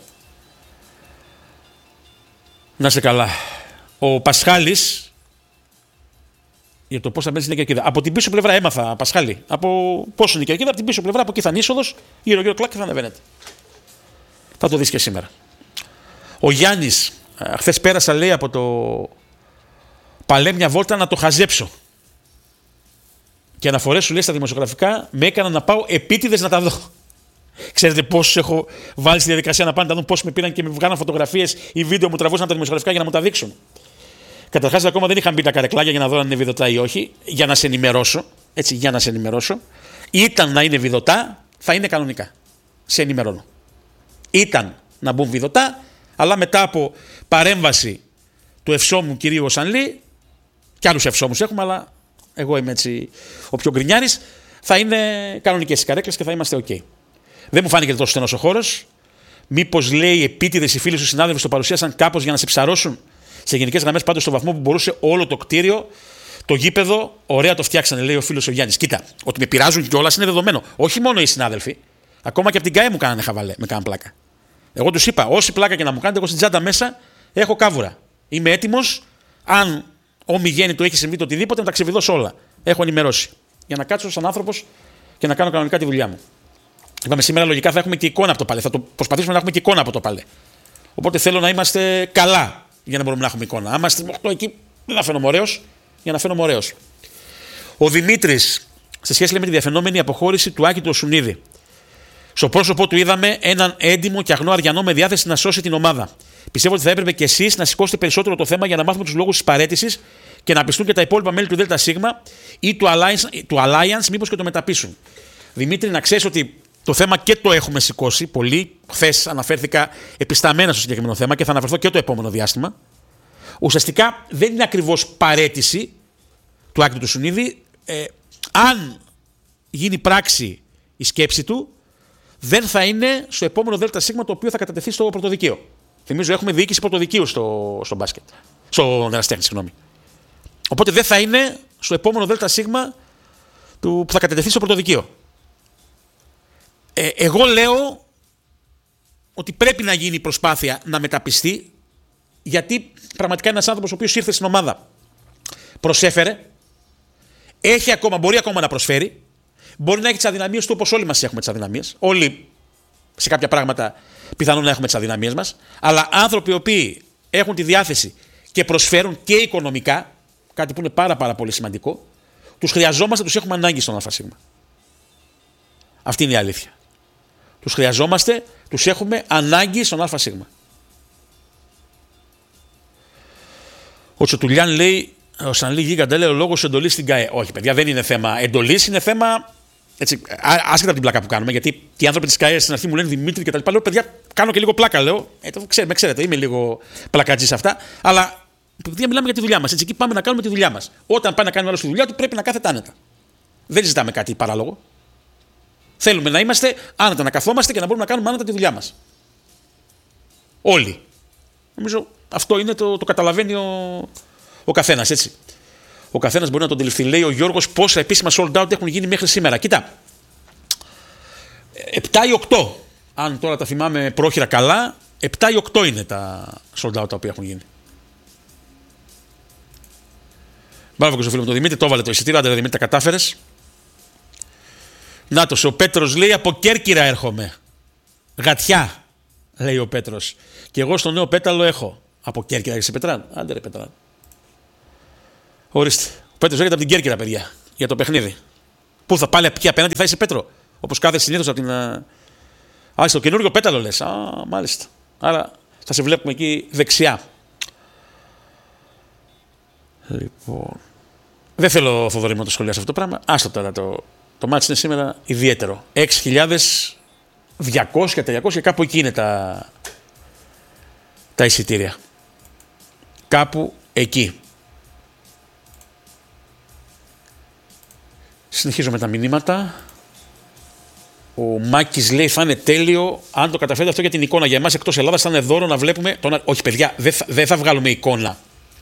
Να σε καλά. Ο Πασχάλης, για το πώς θα μπαίνει στην κερκίδα. Από την πίσω πλευρά έμαθα, Πασχάλη. Από πόσο είναι η κερκίδα, από την πίσω πλευρά, από εκεί θα είναι είσοδος, γύρω-γύρω κλακ και θα ανεβαίνετε. Θα το δεις και σήμερα. Ο Γιάννης, χθες πέρασα, λέει, από το Παλέ μια βόλτα να το χαζέψω. Και αναφορές σου, λέει, στα δημοσιογραφικά με έκαναν να πάω επίτηδες να τα δω. Ξέρετε πόσους έχω βάλει στη διαδικασία να πάνε να τα δουν, πόσοι με πήραν και με βγάλαν φωτογραφίες ή βίντεο, μου τραβούσαν τα δημοσιογραφικά για να μου τα δείξουν. Καταρχάς, ακόμα δεν είχαν μπει τα καρεκλάκια για να δω αν είναι βιδωτά ή όχι, για να σε ενημερώσω. Έτσι, για να σε ενημερώσω. Ήταν να είναι βιδωτά, θα είναι κανονικά. Σε ενημερώνω. Ήταν να μπουν βιδωτά, αλλά μετά από παρέμβαση του ευσόμου κυρίου Σανλή, και άλλους ευσόμους έχουμε, αλλά εγώ είμαι έτσι ο πιο γκρινιάρης, θα είναι κανονικές οι καρέκλες και θα είμαστε OK. Δεν μου φάνηκε τόσο στενός ο χώρος. Μήπως, λέει, επίτηδες οι φίλοι σου συνάδελφοι το παρουσίασαν κάπως για να σε ψαρώσουν? Σε γενικές γραμμές, πάντως, στο βαθμό που μπορούσε όλο το κτίριο, το γήπεδο, ωραία το φτιάξανε, λέει ο φίλος ο Γιάννης. Κοίτα, ότι με πειράζουν κιόλας είναι δεδομένο. Όχι μόνο οι συνάδελφοι, ακόμα και από την ΚΑΕ μου κάνανε χαβαλέ, με κάναν πλάκα. Εγώ τους είπα: όση πλάκα και να μου κάνετε, εγώ στην τσάντα μέσα έχω κάβουρα. Είμαι έτοιμος, αν ομιγέννητο έχει συμβεί το οτιδήποτε, να τα ξεβιδώσω όλα. Έχω ενημερώσει. Για να κάτσω σαν άνθρωπος και να κάνω κανονικά τη δουλειά μου. Είπαμε σήμερα λογικά θα έχουμε και εικόνα από το Παλέ. Θα το προσπαθήσουμε να έχουμε και εικόνα από το Παλέ. Οπότε θέλω να είμαστε καλά για να μπορούμε να έχουμε εικόνα. Αν είμαστε 8 εκεί, δεν θα φαίνομαι ωραίος, για να φαίνομαι ωραίος. Ο Δημήτρης, σε σχέση με τη διαφαινόμενη αποχώρηση του Άκη του Οσουνίδη. Στο πρόσωπό του είδαμε έναν έντιμο και αγνό Αριανό με διάθεση να σώσει την ομάδα. Πιστεύω ότι θα έπρεπε και εσείς να σηκώσετε περισσότερο το θέμα για να μάθουμε τους λόγους της παραίτησης και να πιστούν και τα υπόλοιπα μέλη του ΔΣ ή του Alliance, μήπως και το μεταπίσουν. Δημήτρη, να ξέρεις ότι το θέμα και το έχουμε σηκώσει πολύ. Χθες αναφέρθηκα επισταμμένα στο συγκεκριμένο θέμα και θα αναφερθώ και το επόμενο διάστημα. Ουσιαστικά δεν είναι ακριβώς παραίτηση του Άκη του Σουνίδη. Αν γίνει πράξη η σκέψη του, δεν θα είναι στο επόμενο ΔΣ το οποίο θα κατατεθεί στο πρωτοδικείο. Θυμίζω, έχουμε διοίκηση πρωτοδικείου στο μπάσκετ. Στο ερασιτέχνη, συγγνώμη. Οπότε δεν θα είναι στο επόμενο ΔΣ που θα κατατεθεί στο πρωτοδικείο. Εγώ λέω ότι πρέπει να γίνει προσπάθεια να μεταπιστεί, γιατί πραγματικά είναι ένας άνθρωπος ο οποίος ήρθε στην ομάδα, προσέφερε, μπορεί ακόμα να προσφέρει, μπορεί να έχει τις αδυναμίες του όπως όλοι μας έχουμε τις αδυναμίες. Όλοι σε κάποια πράγματα πιθανόν να έχουμε τις αδυναμίες μας, αλλά άνθρωποι οι οποίοι έχουν τη διάθεση και προσφέρουν και οικονομικά, κάτι που είναι πάρα πολύ σημαντικό, τους χρειαζόμαστε, τους έχουμε ανάγκη στον ΑΣ. Αυτή είναι η αλήθεια. Τους χρειαζόμαστε, τους έχουμε ανάγκη στον ΑΣ. Ο Τσοτουλιάν λέει, ο Σανλή Γίγαντα λέει, ο λόγος εντολής στην ΚΑΕ. Όχι, παιδιά, δεν είναι θέμα εντολής, είναι θέμα. Έτσι, άσχετα από την πλάκα που κάνουμε, γιατί οι άνθρωποι της ΚΑΕ στην αρχή μου λένε Δημήτρη και τα λοιπά. Λέω, παιδιά, κάνω και λίγο πλάκα, λέω. Με ξέρετε, είμαι λίγο πλακατζής σε αυτά. Αλλά παιδιά, μιλάμε για τη δουλειά μας. Έτσι, εκεί πάμε να κάνουμε τη δουλειά μας. Όταν πάει να κάνει άλλο τη δουλειά του, πρέπει να κάθεται άνετα. Δεν ζητάμε κάτι παράλογο. Θέλουμε να είμαστε άνετα, να καθόμαστε και να μπορούμε να κάνουμε άνετα τη δουλειά μας. Όλοι. Νομίζω αυτό είναι το καταλαβαίνει ο καθένας, έτσι. Ο καθένας μπορεί να τον αντιληφθεί. Λέει ο Γιώργος πόσα επίσημα sold out έχουν γίνει μέχρι σήμερα. Κοίτα, 7 ή 8. Αν τώρα τα θυμάμαι πρόχειρα καλά, 7 ή 8 είναι τα sold out τα οποία έχουν γίνει. Μπράβο και στο φίλο μου τον Δημήτρη, το έβαλε το εισιτήριο. Άντε, Δημήτρη, τα κατάφερες. Νάτος, ο Πέτρος λέει από Κέρκυρα έρχομαι. Γατιά, λέει ο Πέτρος. Και εγώ στο Νέο Πέταλο έχω. Από Κέρκυρα είσαι Πετράν. Άντε ρε Πετράν. Ορίστε. Ο Πέτρος έρχεται από την Κέρκυρα, παιδιά, για το παιχνίδι. Πού θα πάλι εκεί απέναντι θα είσαι Πέτρο. Όπως κάθε συνήθως από την. Α, στο καινούριο Πέταλο λες. Α, μάλιστα. Άρα θα σε βλέπουμε εκεί δεξιά. Λοιπόν. Δεν θέλω, Θοδωρή, να το σχολιάσω αυτό το πράγμα. Άστο τώρα το μάτς είναι σήμερα ιδιαίτερο. 6.200-300, κάπου εκεί είναι τα εισιτήρια. Κάπου εκεί. Συνεχίζω με τα μηνύματα. Ο Μάκης λέει θα είναι τέλειο αν το καταφέρετε αυτό για την εικόνα. Για εμάς εκτός Ελλάδας θα είναι δώρο να βλέπουμε. Όχι, παιδιά, δεν θα βγάλουμε εικόνα.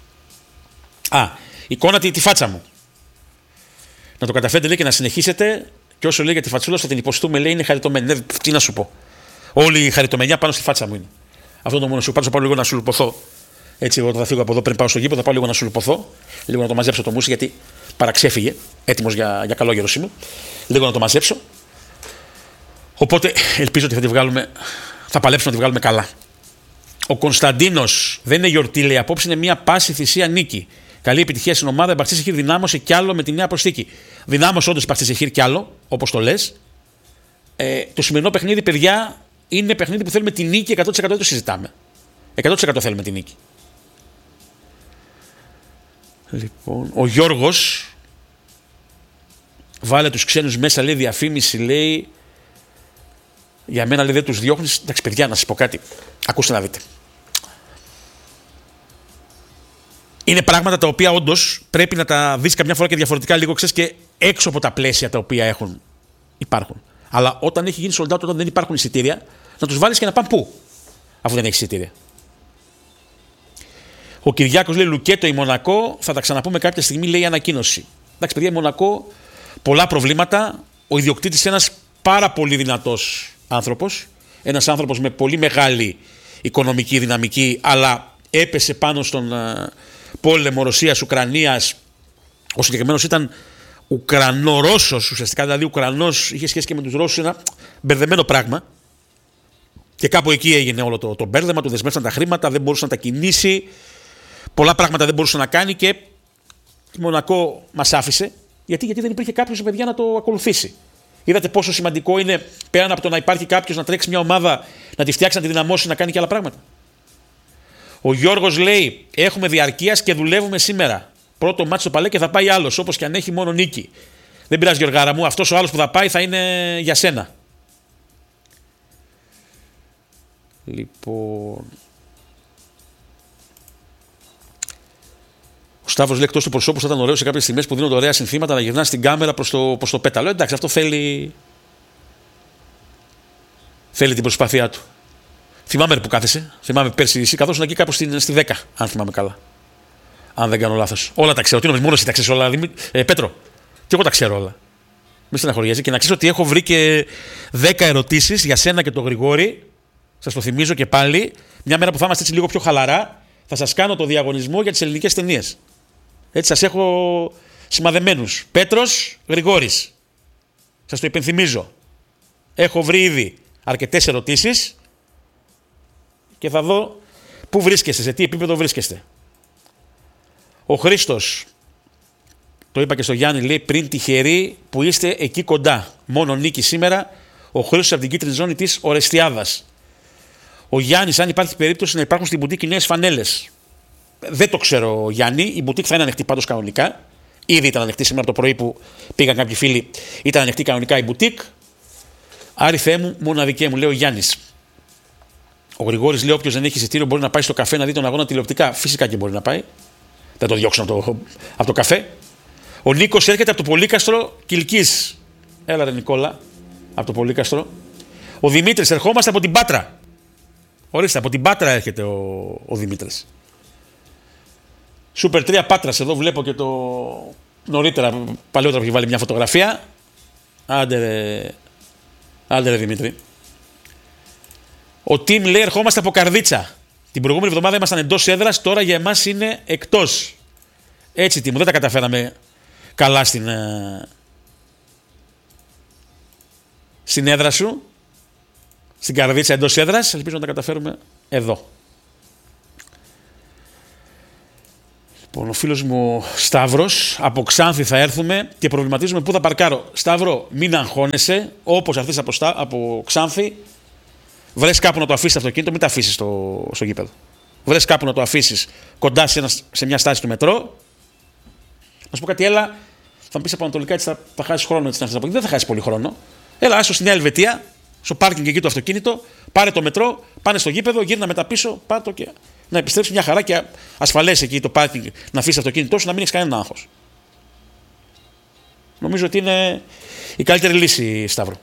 Εικόνα τη φάτσα μου. Να το καταφέρετε, λέει, και να συνεχίσετε. Και όσο λέει για τη φατσούλα, θα την υποστούμε, λέει, είναι χαριτωμένη. Τι να σου πω. Όλη η χαριτομενιά πάνω στη φάτσα μου είναι. Αυτό το μόνο σου. Πάντως θα πάω λίγο να σου λουποθώ. Έτσι, εγώ θα φύγω από εδώ πριν πάω στο γήπεδο, θα πάω λίγο να σου λουποθώ. Λίγο να το μαζέψω το μουσι, γιατί παραξέφυγε. Έτοιμος για καλό γεροσύμου. Λίγο να το μαζέψω. Οπότε ελπίζω ότι θα παλέψουμε να τη βγάλουμε καλά. Ο Κωνσταντίνος, δεν είναι γιορτή, λέει, απόψε είναι μια πάση θυσία νίκη. Καλή επιτυχία στην ομάδα. Μπαχτσής Εχήρ δυνάμωσε κι άλλο με τη νέα προσθήκη. Δυνάμωσε όντως Μπαχτσής Εχήρ κι άλλο, όπως το λες. Το σημερινό παιχνίδι, παιδιά, είναι παιχνίδι που θέλουμε τη νίκη 100%. Δεν το συζητάμε. 100% θέλουμε τη νίκη. Λοιπόν, ο Γιώργος βάλε τους ξένους μέσα, λέει, διαφήμιση, λέει. Για μένα, λέει, δεν τους διώχνεις. Εντάξει, παιδιά, να σας πω κάτι. Ακούστε να δείτε. Είναι πράγματα τα οποία όντως πρέπει να τα δεις καμιά φορά και διαφορετικά, λίγο, ξέρεις, και έξω από τα πλαίσια τα οποία υπάρχουν. Αλλά όταν έχει γίνει sold out, όταν δεν υπάρχουν εισιτήρια, να τους βάλεις και να πάνε πού, αφού δεν έχει εισιτήρια. Ο Κυριάκος λέει Λουκέτο η Μονακό, θα τα ξαναπούμε κάποια στιγμή, λέει ανακοίνωση. Εντάξει, παιδιά, η Μονακό, πολλά προβλήματα. Ο ιδιοκτήτης είναι ένας πάρα πολύ δυνατός άνθρωπος. Ένας άνθρωπος με πολύ μεγάλη οικονομική δυναμική, αλλά έπεσε πάνω στον πόλεμο Ρωσίας-Ουκρανίας. Ο συγκεκριμένος ήταν Ουκρανο-Ρώσος, ουσιαστικά, δηλαδή Ουκρανός, είχε σχέση και με τους Ρώσους, ένα μπερδεμένο πράγμα. Και κάπου εκεί έγινε όλο το μπέρδεμα, του δεσμεύσαν τα χρήματα, δεν μπορούσε να τα κινήσει. Πολλά πράγματα δεν μπορούσε να κάνει και η Μονακό μας άφησε. Γιατί δεν υπήρχε κάποιος, παιδιά, να το ακολουθήσει. Είδατε πόσο σημαντικό είναι, πέραν από το να υπάρχει κάποιος να τρέξει μια ομάδα, να τη φτιάξει, να τη δυναμώσει, να κάνει και άλλα πράγματα. Ο Γιώργος λέει: έχουμε διαρκείας και δουλεύουμε σήμερα. Πρώτο μάτι στο Παλέ και θα πάει άλλος, όπως και αν έχει μόνο νίκη. Δεν πειράζει, Γιωργάρα μου, αυτός ο άλλος που θα πάει θα είναι για σένα. Λοιπόν. Ο Σταύρος λέει: εκτός του προσώπου θα ήταν ωραίο σε κάποιες στιγμές που δίνονται ωραία συνθήματα να γυρνά στην κάμερα προς το πέταλο. Εντάξει, αυτό θέλει Θέλει την προσπάθειά του. Θυμάμαι που κάθεσαι. Θυμάμαι πέρσι εσύ καθόσουν εκεί κάπου στη 10, αν θυμάμαι καλά. Αν δεν κάνω λάθος. Όλα τα ξέρω. Τι νομίζεις, μόνο εσύ τα ξέρεις όλα. Πέτρο, και εγώ τα ξέρω όλα. Μη στεναχωριέσαι. Και να ξέρεις ότι έχω βρει και 10 ερωτήσεις για σένα και τον Γρηγόρη. Σας το θυμίζω και πάλι. Μια μέρα που θα είμαστε έτσι λίγο πιο χαλαρά, θα σας κάνω το διαγωνισμό για τις ελληνικές ταινίες. Έτσι σας έχω σημαδεμένους. Πέτρος, Γρηγόρης. Σας το υπενθυμίζω. Έχω βρει ήδη αρκετές ερωτήσεις και θα δω πού βρίσκεστε, σε τι επίπεδο βρίσκεστε. Ο Χρήστος, το είπα και στο Γιάννη, λέει πριν τυχεροί που είστε εκεί κοντά. Μόνο νίκη σήμερα. Ο Χρήστος από την κίτρινη ζώνη της Ορεστιάδας. Ο Γιάννης, αν υπάρχει περίπτωση να υπάρχουν στην μπουτίκ νέες φανέλες. Δεν το ξέρω, Γιάννη. Η μπουτίκ θα είναι ανοιχτή πάντως κανονικά. Ήδη ήταν ανοιχτή σήμερα το πρωί που πήγαν κάποιοι φίλοι. Ήταν ανοιχτή κανονικά η μπουτίκ. Άρη Θεέ μου, μοναδικέ μου, λέει ο Γιάννης. Ο Γρηγόρης λέει: όποιος δεν έχει εισιτήριο μπορεί να πάει στο καφέ να δει τον αγώνα τηλεοπτικά. Φυσικά και μπορεί να πάει. Δεν το διώξουν από το καφέ. Ο Νίκος έρχεται από το Πολύκαστρο Κιλκής. Έλα ρε Νικόλα, από το Πολύκαστρο. Ο Δημήτρης, ερχόμαστε από την Πάτρα. Ορίστε, από την Πάτρα έρχεται ο Δημήτρης. Σούπερ 3 Πάτρας, εδώ βλέπω και το νωρίτερα, παλαιότερα που έχει βάλει μια φωτογραφία. Άντε ρε Δημήτρη. Ο Τιμ λέει: ερχόμαστε από Καρδίτσα. Την προηγούμενη εβδομάδα ήμασταν εντός έδρας, τώρα για εμάς είναι εκτός. Έτσι, Τιμ, δεν τα καταφέραμε καλά στην έδρα σου. Στην Καρδίτσα εντός έδρας. Ελπίζω να τα καταφέρουμε εδώ. Λοιπόν, ο φίλος μου Σταύρος, από Ξάνθη θα έρθουμε και προβληματίζουμε πού θα παρκάρω. Σταύρο, μην αγχώνεσαι, όπως αυτές από Ξάνθη. Βρες κάπου να το αφήσεις το αυτοκίνητο, μην τα αφήσεις στο γήπεδο. Βρες κάπου να το αφήσεις κοντά σε μια στάση του μετρό. Να σου πω κάτι, έλα, θα μου πεις από Ανατολικά, έτσι θα χάσεις χρόνο. Έτσι, δεν θα χάσεις πολύ χρόνο. Έλα, άσο στη Νέα Ελβετία, στο πάρκινγκ εκεί το αυτοκίνητο, πάρε το μετρό, πάνε στο γήπεδο, γύρνα μετά πίσω, πάτο και να επιστρέψεις μια χαρά και ασφαλές εκεί το πάρκινγκ να αφήσεις το αυτοκίνητό σου, να μην έχεις κανένα άγχος. Νομίζω ότι είναι η καλύτερη λύση, Σταύρο.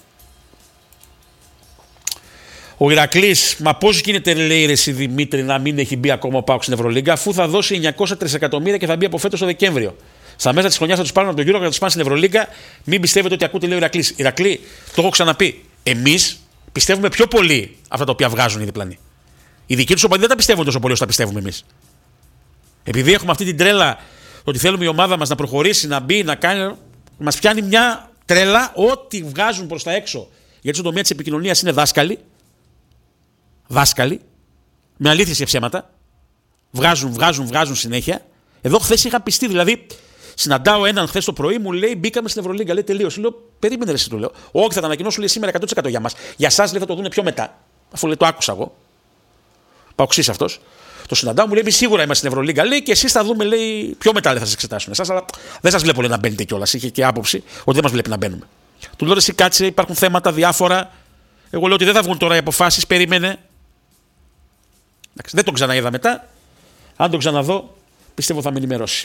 Ο Ηρακλής, μα πώς γίνεται, λέει ρε εσύ Δημήτρη, να μην έχει μπει ακόμα ο ΠΑΟΚ στην Ευρωλίγκα, αφού θα δώσει 900 τρισεκατομμύρια και θα μπει από φέτος το Δεκέμβριο. Στα μέσα της χρονιάς θα τους πάρουν από τον Euro και θα τους πάνε στην Ευρωλίγκα. Μην πιστεύετε ότι ακούτε, λέει ο Ηρακλής. Ηρακλή, το έχω ξαναπεί. Εμείς πιστεύουμε πιο πολύ αυτά τα οποία βγάζουν οι διπλανοί. Οι δικοί τους οπαδοί δεν τα πιστεύουν τόσο πολύ όσο τα πιστεύουμε εμείς. Επειδή έχουμε αυτή την τρέλα ότι θέλουμε η ομάδα μας να προχωρήσει, να μπει, να κάνει. Μας πιάνει μια τρέλα ό,τι βγάζουν προς τα έξω. Γιατί στον τομέα της επικοινωνίας είναι δάσκαλοι, με αλήθειες και ψέματα. Βγάζουν συνέχεια. Εδώ χθες είχα πιστεί, δηλαδή. Συναντάω έναν χθες το πρωί, μου λέει: μπήκαμε στην Ευρωλίγκα. Λέει: τελείωσε. Λέω: περίμενε, εσύ, του λέω. Όχι, θα τα ανακοινώσω, λέει, σήμερα 100% για μας. Για εσάς, λέει, θα το δουν πιο μετά. Αφού λέει: το άκουσα εγώ. Παοξής αυτός. Το συναντάω, μου λέει: εμείς σίγουρα είμαστε στην Ευρωλίγκα. Λέει: και εσείς θα δούμε, λέει, πιο μετά, λέει, θα σας εξετάσουν. Εσάς, αλλά δεν σας βλέπω, λέει, να μπαίνετε κιόλας. Είχε και άποψη ότι δεν μας βλέπει να μπαίνουμε. Του λέω: εσύ κάτσε, υπάρχουν θέματα διάφορα. Εγώ λέω ότι δεν θα βγουν τώρα οι αποφάσεις, περίμενε. Εντάξει, δεν τον ξαναείδα μετά. Αν τον ξαναδώ, πιστεύω θα με ενημερώσει.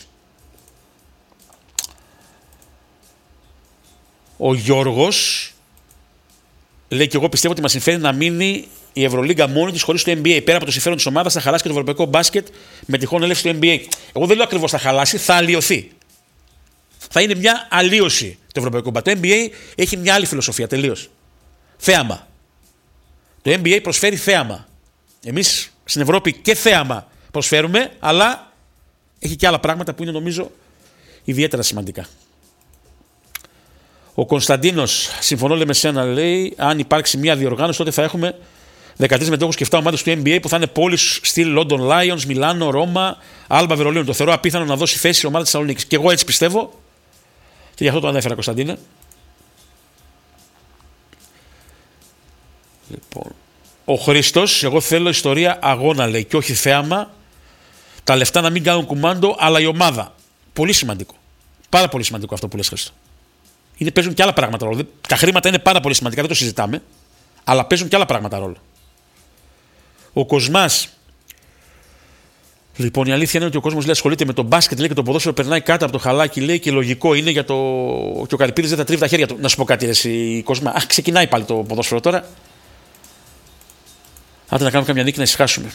Ο Γιώργος λέει: και εγώ πιστεύω ότι μας συμφέρει να μείνει η Ευρωλίγκα μόνη της χωρίς το NBA. Πέρα από το συμφέρον της ομάδας, θα χαλάσει και το ευρωπαϊκό μπάσκετ με τυχόν έλευση του NBA. Εγώ δεν λέω ακριβώς θα χαλάσει, θα αλλοιωθεί. Θα είναι μια αλλίωση το ευρωπαϊκό μπάσκετ. Το NBA έχει μια άλλη φιλοσοφία τελείως. Θέαμα. Το NBA προσφέρει θέαμα. Εμείς στην Ευρώπη και θέαμα προσφέρουμε, αλλά έχει και άλλα πράγματα που είναι, νομίζω, ιδιαίτερα σημαντικά. Ο Κωνσταντίνος, συμφωνώ, λέει, με σένα, λέει: αν υπάρξει μια διοργάνωση, τότε θα έχουμε 13 μετόχους και 7 ομάδες του NBA που θα είναι πόλεις στυλ London Lions, Μιλάνο, Ρώμα, Άλμπα, Βερολίνο. Το θεωρώ απίθανο να δώσει θέση η ομάδα της Θεσσαλονίκης. Και εγώ έτσι πιστεύω και γι' αυτό το ανέφερα, Κωνσταντίνε. Λοιπόν, ο Χρήστος, εγώ θέλω ιστορία αγώνα, λέει, και όχι θέαμα. Τα λεφτά να μην κάνουν κουμάντο, αλλά η ομάδα. Πολύ σημαντικό. Πάρα πολύ σημαντικό αυτό που λες, Χρήστο. Παίζουν και άλλα πράγματα ρόλο. Τα χρήματα είναι πάρα πολύ σημαντικά, δεν το συζητάμε. Αλλά παίζουν και άλλα πράγματα ρόλο. Ο Κοσμάς. Λοιπόν, η αλήθεια είναι ότι ο κόσμος, λέει, ασχολείται με το μπάσκετ, λέει, και το ποδόσφαιρο περνάει κάτω από το χαλάκι, λέει, και λογικό είναι για το. Και ο Καρυπίδης δεν τα τρίβει τα χέρια του. Να σου πω κάτι, ρε, η Κοσμά. Αχ, ξεκινάει πάλι το ποδόσφαιρο τώρα. Άντε να κάνουμε καμιά νίκη να ησυχάσουμε.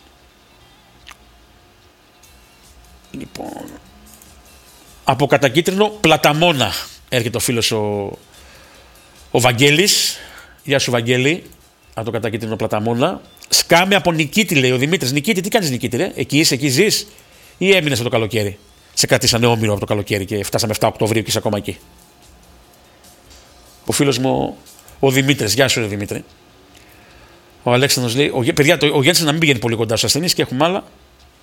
Λοιπόν, από κατακίτρινο Πλαταμόνα έρχεται ο φίλος ο Βαγγέλης. Γεια σου Βαγγέλη, από το κατακίτρινο Πλαταμόνα. Σκάμε από Νικήτη, λέει ο Δημήτρης. Νικήτη, τι κάνεις Νικήτη, ρε? Εκεί είσαι, εκεί ζεις ή έμεινες από το καλοκαίρι? Σε κρατήσανε όμηρο από το καλοκαίρι και φτάσαμε 7 Οκτωβρίου και είσαι ακόμα εκεί. Ο φίλος μου ο Δημήτρης, γεια σου ρε Δημήτρη. Ο Αλέξανδρος λέει, παιδιά, ο Γέννης να μην πηγαίνει πολύ κοντά στους ασθενείς και έχουμε άλλα.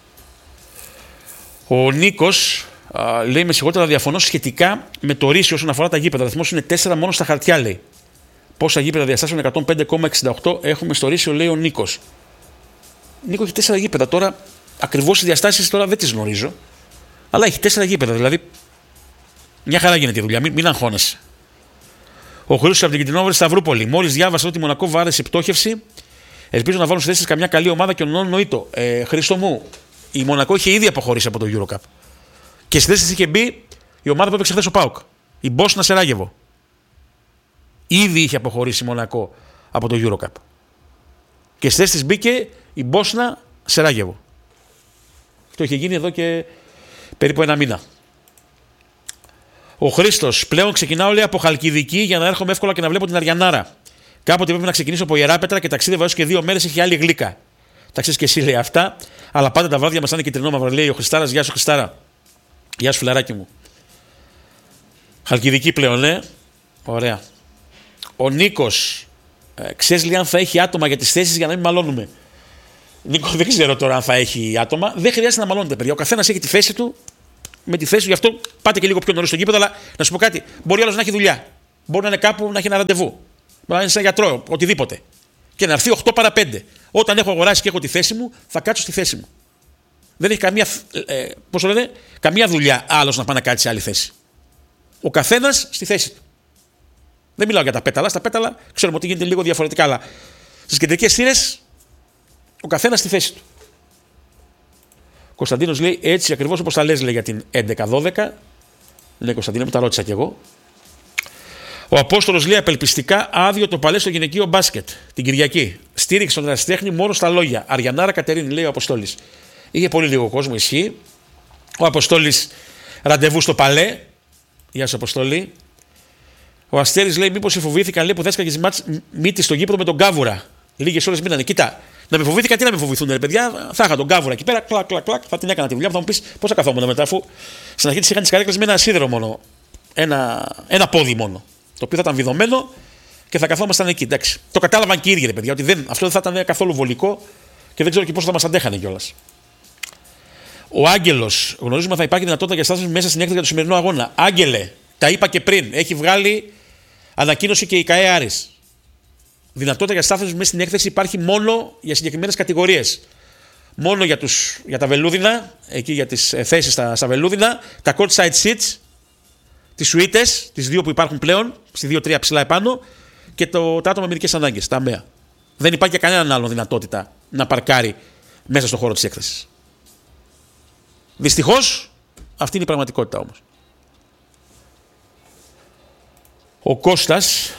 Ο Νίκος λέει, με συγχωρείτε, διαφωνώ σχετικά με το ρίσιο όσον αφορά τα γήπεδα. Ο αριθμός είναι 4 μόνο στα χαρτιά, λέει. Πόσα γήπεδα διαστάσεων 105,68 έχουμε στο ρίσιο, λέει ο Νίκος. Νίκο, έχει 4 γήπεδα. Τώρα, ακριβώς οι διαστάσεις τώρα δεν τις γνωρίζω. Αλλά έχει 4 γήπεδα, δηλαδή. Μια χαρά γίνεται η δουλειά, μην αγχώνεσαι. Ο Χρήστος από την Κιτρινόβρη Σταυρούπολη. Μόλις διάβασα ότι η Μονακό βάρεσε πτώχευση. Ελπίζω να βάλουν στη θέση καμιά καλή ομάδα και νοήτο. Χρήστο μου, η Μονακό είχε ήδη αποχωρήσει από το Eurocup. Και στη θέση της είχε μπει η ομάδα που έπαιξε χθες ο ΠΑΟΚ. Η Μπόσνα Σεράγεβο. Ήδη είχε αποχωρήσει η Μονακό από το Eurocup. Και στη θέση της μπήκε η Μπόσνα Σεράγεβο. Αυτό είχε γίνει εδώ και περίπου 1 μήνα. Ο Χρήστος, πλέον ξεκινάω, λέει, από Χαλκιδική για να έρχομαι εύκολα και να βλέπω την Αριανάρα. Κάποτε πρέπει να ξεκινήσω από Ιεράπετρα και ταξίδευα έως και 2 μέρες, έχει άλλη γλύκα. Τα ξέρεις και εσύ, λέει αυτά, αλλά πάντα τα βράδια μας είναι κυτρινόμαυρα, λέει ο Χριστάρας. Γεια σου Χριστάρα. Γεια σου φιλαράκι μου. Χαλκιδική πλέον, ναι. Ωραία. Ο Νίκος, ξέρεις λέει αν θα έχει άτομα για τις θέσεις για να μην μαλώνουμε? Νίκο, δεν ξέρω τώρα αν θα έχει άτομα. Δεν χρειάζεται να μαλώνετε, παιδιά. Ο καθένας έχει τη θέση του. Με τη θέση του, γι' αυτό πάτε και λίγο πιο νωρίς στο γήπεδο. Αλλά να σου πω κάτι, μπορεί άλλος να έχει δουλειά. Μπορεί να είναι κάπου να έχει ένα ραντεβού. Μπορεί να είναι σαν γιατρό, οτιδήποτε. Και να έρθει 8 παρα 5. Όταν έχω αγοράσει και έχω τη θέση μου, θα κάτσω στη θέση μου. Δεν έχει καμία δουλειά άλλος να πάει να κάτσει σε άλλη θέση. Ο καθένας στη θέση του. Δεν μιλάω για τα πέταλα. Στα πέταλα ξέρουμε ότι γίνεται λίγο διαφορετικά. Αλλά στις κεντρικές θύρες, ο καθένας στη θέση του. Κωνσταντίνος λέει έτσι ακριβώς όπως τα λες, λέει για την 11-12. Λέει Κωνσταντίνο, που τα ρώτησα κι εγώ. Ο Απόστολος λέει απελπιστικά άδειο το παλέ στο γυναικείο μπάσκετ την Κυριακή. Στήριξε τον ερασιτέχνη μόνο στα λόγια. Αριανάρα Κατερίνη, λέει ο Αποστόλης. Είχε πολύ λίγο κόσμο, ισχύει. Ο Αποστόλης ραντεβού στο παλέ. Γεια σου Αποστόλη. Ο Αστέρης λέει μήπως σε φοβήθηκαν, λέει, που δέσκαγες μύτη στο γήπεδο με τον Κάβουρα. Λίγες ώρες μείνανε. Κοίτα. Να με φοβήθηκα, τι να με φοβηθούν, ρε παιδιά. Θα είχα τον Κάβουρα εκεί πέρα, κλακ, θα την έκανα τη δουλειά. Θα μου πει πώς θα καθόμουν μετά, αφού στην αρχή τη είχαν τις καρέκλες με ένα σίδερο μόνο. Ένα πόδι μόνο. Το οποίο θα ήταν βιδωμένο και θα καθόμασταν εκεί. Εντάξει. Το κατάλαβαν και οι ίδιοι, ρε παιδιά, ότι αυτό δεν θα ήταν καθόλου βολικό και δεν ξέρω και πώς θα μας αντέχανε κιόλας. Ο Άγγελος, γνωρίζουμε θα υπάρχει δυνατότητα για στάσεις μέσα στην έκθεση για το σημερινό αγώνα. Άγγελε, τα είπα και πριν, έχει βγάλει ανακοίνωση και η ΚΑΕ Άρης. Δυνατότητα για στάθμιση μέσα στην έκθεση υπάρχει μόνο για συγκεκριμένες κατηγορίες. Μόνο για τα βελούδινα, εκεί για τις θέσεις στα βελούδινα, τα courtside seats, τις σουίτες, τις 2 που υπάρχουν πλέον, στις 2-3 ψηλά επάνω, και τα άτομα με ειδικές ανάγκες, τα ΑΜΕΑ. Δεν υπάρχει για κανέναν άλλο δυνατότητα να παρκάρει μέσα στον χώρο της έκθεσης. Δυστυχώς, αυτή είναι η πραγματικότητα όμως. Ο Κώστας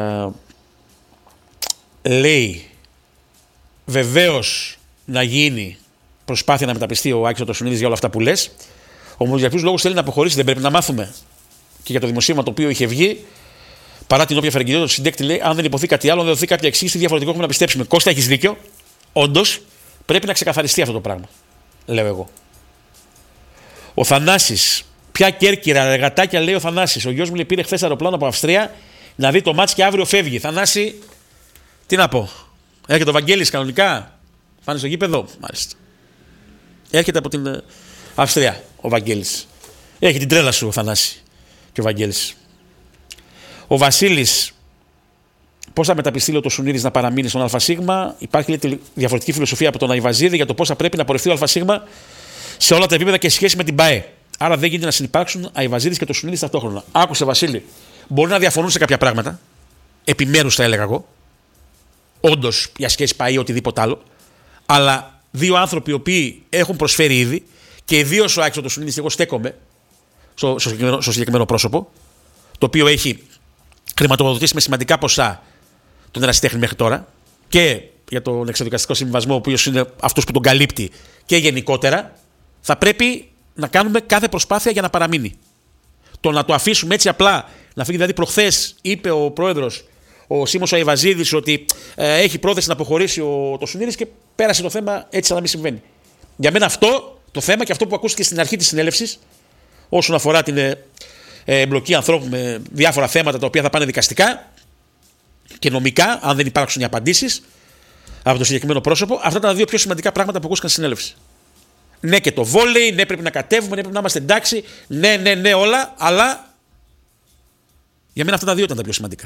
λέει βεβαίως να γίνει προσπάθεια να μεταπιστεί ο Άκης ο Τοσουνίδης για όλα αυτά που λες. Όμως για ποιους λόγους θέλει να αποχωρήσει, δεν πρέπει να μάθουμε? Και για το δημοσίευμα το οποίο είχε βγει, παρά την όποια φερεγγιότητα του συντέκτη, λέει: αν δεν υποθεί κάτι άλλο, αν δεν δοθεί κάποια εξήγηση, διαφορετικό έχουμε να πιστέψουμε. Κώστα, έχεις δίκιο. Όντως, πρέπει να ξεκαθαριστεί αυτό το πράγμα. Λέω εγώ. Ο Θανάσης. Ποια Κέρκυρα, εργατάκια, λέει ο Θανάσης. Ο γιος μου λέει, πήρε χθες αεροπλάνο από Αυστρία να δει το μάτς και αύριο φεύγει. Θανάση, τι να πω. Έρχεται ο Βαγγέλης κανονικά. Πάνε στο γήπεδο. Μάλιστα. Έρχεται από την Αυστρία ο Βαγγέλης. Έχει την τρέλα σου ο Θανάση και ο Βαγγέλης. Ο Βασίλης. Πώς θα μεταπιστεί, λέει, ο Τοσουνίδης να παραμείνει στον ΑΣ? Υπάρχει, λέει, διαφορετική φιλοσοφία από τον Αϊβαζίδη για το πώς θα πρέπει να πορευτεί ο ΑΣ σε όλα τα επίπεδα και σχέση με την ΠΑΕ. Άρα δεν γίνεται να συνυπάρξουν Αϊβαζίδης και Τοσουνίδης ταυτόχρονα. Άκουσε, Βασίλη. Μπορεί να διαφωνούν σε κάποια πράγματα. Επιμέρους θα έλεγα εγώ. Όντως για σχέση ΠΑΕ ή οτιδήποτε άλλο. Αλλά δύο άνθρωποι οι οποίοι έχουν προσφέρει ήδη και ιδίως ο Άκης ο Τοσουνίδης, εγώ στέκομαι στο συγκεκριμένο πρόσωπο, το οποίο έχει χρηματοδοτήσει με σημαντικά ποσά τον ερασιτέχνη μέχρι τώρα και για τον εξοδικαστικό συμβιβασμό, ο οποίος είναι αυτός που τον καλύπτει, και γενικότερα, θα πρέπει να κάνουμε κάθε προσπάθεια για να παραμείνει. Το να το αφήσουμε έτσι απλά, να φύγει, δηλαδή προχθές είπε ο πρόεδρος, ο Σίμος Αϊβαζίδης, ότι έχει πρόθεση να αποχωρήσει το Σουνήρης και πέρασε το θέμα έτσι σαν να μην συμβαίνει. Για μένα αυτό το θέμα και αυτό που ακούστηκε στην αρχή της συνέλευσης, όσον αφορά την εμπλοκή ανθρώπων με διάφορα θέματα τα οποία θα πάνε δικαστικά και νομικά, αν δεν υπάρξουν οι απαντήσεις από το συγκεκριμένο πρόσωπο, αυτά ήταν τα δύο πιο σημαντικά πράγματα που ακούστηκαν στη συνέλευση. Ναι, και το βόλεϊ, ναι, πρέπει να κατέβουμε, ναι, πρέπει να είμαστε εντάξει, ναι, όλα, αλλά για μένα αυτά τα δύο ήταν τα πιο σημαντικά.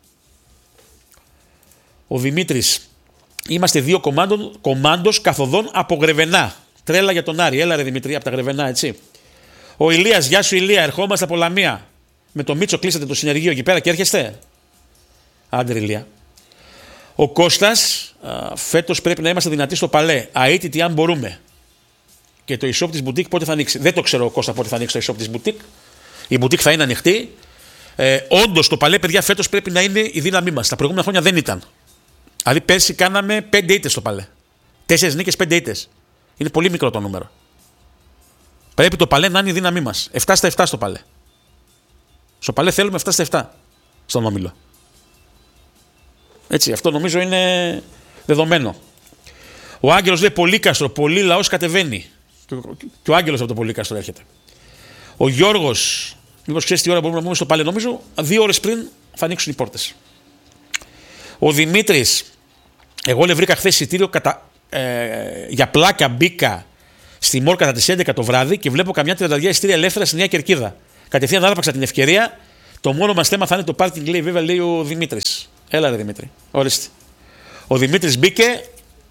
Ο Δημήτρης, είμαστε δύο κομμάντος καθοδόν από Γρεβενά. Τρέλα για τον Άρη, έλα ρε Δημήτρη, από τα Γρεβενά, έτσι. Ο Ηλίας, γεια σου Ηλία, ερχόμαστε από Λαμία. Με το Μίτσο κλείσατε το συνεργείο εκεί πέρα και έρχεστε. Άντε Ηλία. Ο Κώστας, φέτος πρέπει να είμαστε δυνατοί στο παλέ. Αίτητοι αν μπορούμε. Και το e-shop της boutique πότε θα ανοίξει? Δεν το ξέρω, Κώστα, πότε θα ανοίξει το e-shop της boutique. Η boutique θα είναι ανοιχτή. Όντως το παλέ, παιδιά, φέτος πρέπει να είναι η δύναμή μας. Τα προηγούμενα χρόνια δεν ήταν. Δηλαδή πέρσι κάναμε 5 ήττες στο παλέ. 4 νίκες, 5 ήττες. Είναι πολύ μικρό το νούμερο. Πρέπει το παλέ να είναι η δύναμή μας. 7/7 στο παλέ. Στο παλέ θέλουμε 7/7 στον όμιλο. Έτσι, αυτό νομίζω είναι δεδομένο. Ο Άγγελος λέει Πολύκαστρο, πολύ λαός κατεβαίνει. Και ο Άγγελος από το Πολύκαστρο έρχεται. Ο Γιώργος, μήπως ξέρεις τι ώρα μπορούμε να πούμε στο παλέ? Νομίζω 2 ώρες πριν θα ανοίξουν οι πόρτες. Ο Δημήτρης, εγώ βρήκα χθες εισιτήριο για πλάκα, μπήκα στη Μόρ κατά τις 11 το βράδυ και βλέπω καμιά 32 εισιτήρια ελεύθερα στη Νέα Κερκίδα. Κατευθείαν άρπαξα την ευκαιρία. Το μόνο μας θέμα θα είναι το πάρκινγκ, λέει, βέβαια, λέει ο Δημήτρης. Έλα ρε Δημήτρη, ορίστε. Ο Δημήτρης μπήκε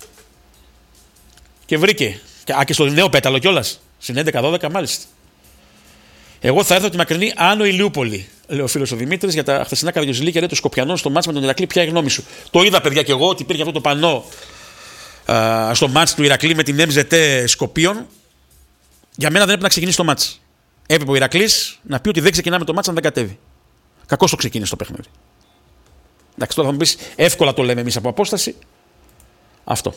και βρήκε. Και στο νέο πέταλο κιόλας. Στην 11-12 μάλιστα. Εγώ θα έρθω από τη μακρινή Άνω Ηλιούπολη, λέει ο φίλος ο Δημήτρης, για τα χθεσινά καρδιοζηλίκια, λέει, του Σκοπιανών στο μάτς με τον Ηρακλή. Ποια είναι η γνώμη σου? Το είδα, παιδιά, κι εγώ, ότι υπήρχε αυτό το πανό στο μάτς του Ηρακλή με την MZT Σκοπίων. Για μένα δεν έπρεπε να ξεκινήσει το μάτς. Έπρεπε ο Ηρακλής να πει ότι δεν ξεκινάμε το μάτς αν δεν κατέβει. Κακώς το ξεκίνησε το παιχνίδι. Εντάξει, τώρα θα μου πεις, εύκολα το λέμε εμείς από απόσταση. Αυτό.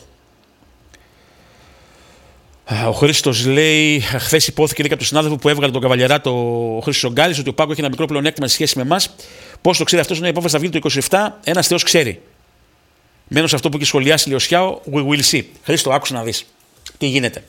Ο Χρήστος λέει, χθες υπόθηκε από τον συνάδελφο που έβγαλε τον Καβαλιεράτο, ο Χρήστος Ογκάλης, ότι ο Πάκο έχει ένα μικρό πλεονέκτημα σε σχέση με εμάς. Πώς το ξέρει αυτός? Ενώ η απόφαση θα βγει το 27, ένας Θεός ξέρει. Μένω σε αυτό που έχει σχολιάσει, λέει ο Σιάο, we will see. Χρήστο, άκουσα να δεις τι γίνεται.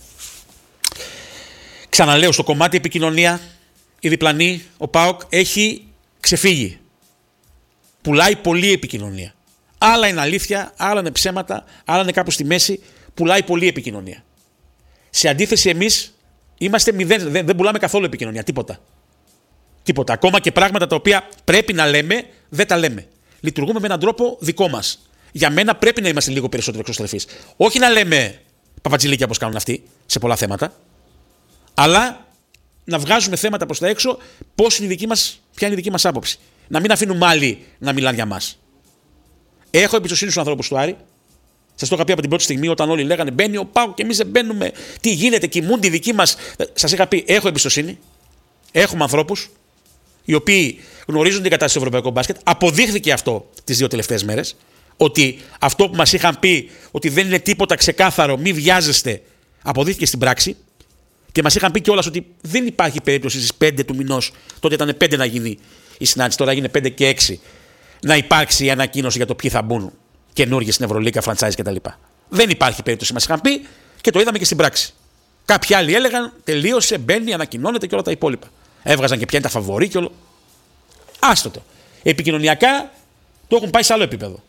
Ξαναλέω, στο κομμάτι επικοινωνία, η διπλανή, ο ΠΑΟΚ έχει ξεφύγει. Πουλάει πολύ επικοινωνία. Άλλα είναι αλήθεια, άλλα είναι ψέματα, άλλα είναι κάπου στη μέση. Πουλάει πολύ επικοινωνία. Σε αντίθεση, εμείς είμαστε μηδέν, δεν πουλάμε καθόλου επικοινωνία, τίποτα. Τίποτα. Ακόμα και πράγματα τα οποία πρέπει να λέμε, δεν τα λέμε. Λειτουργούμε με έναν τρόπο δικό μας. Για μένα πρέπει να είμαστε λίγο περισσότερο εξωστρεφείς. Όχι να λέμε παπατζηλίκια όπως κάνουν αυτοί σε πολλά θέματα, αλλά να βγάζουμε θέματα προς τα έξω, ποια είναι η δική μας άποψη. Να μην αφήνουμε άλλοι να μιλάνε για μας. Έχω εμπιστοσύνη στους ανθρώπους του Άρη. Σας το είχα πει από την πρώτη στιγμή, όταν όλοι λέγανε μπαίνει ο ΠΑΟΚ και εμείς δεν μπαίνουμε. Τι γίνεται, κοιμούνται οι δικοί μας. Σας είχα πει, έχω εμπιστοσύνη. Έχουμε ανθρώπους οι οποίοι γνωρίζουν την κατάσταση του ευρωπαϊκού μπάσκετ. Αποδείχθηκε αυτό τις 2 τελευταίες μέρες. Ότι αυτό που μας είχαν πει, ότι δεν είναι τίποτα ξεκάθαρο, μη βιάζεστε, αποδείχθηκε στην πράξη. Και μας είχαν πει κιόλας ότι δεν υπάρχει περίπτωση στις 5 του μηνός, τότε ήταν 5 να γίνει η συνάντηση, τώρα έγινε 5 και 6, να υπάρξει η ανακοίνωση για το ποιοι θα μπουν καινούργιοι στην Ευρωλίγκα, franchise κτλ. Δεν υπάρχει περίπτωση, μας είχαν πει και το είδαμε και στην πράξη. Κάποιοι άλλοι έλεγαν τελείωσε, μπαίνει, ανακοινώνεται και όλα τα υπόλοιπα. Έβγαζαν και ποια είναι τα φαβορί και όλο. Άστο το. Επικοινωνιακά το έχουν πάει σε άλλο επίπεδο.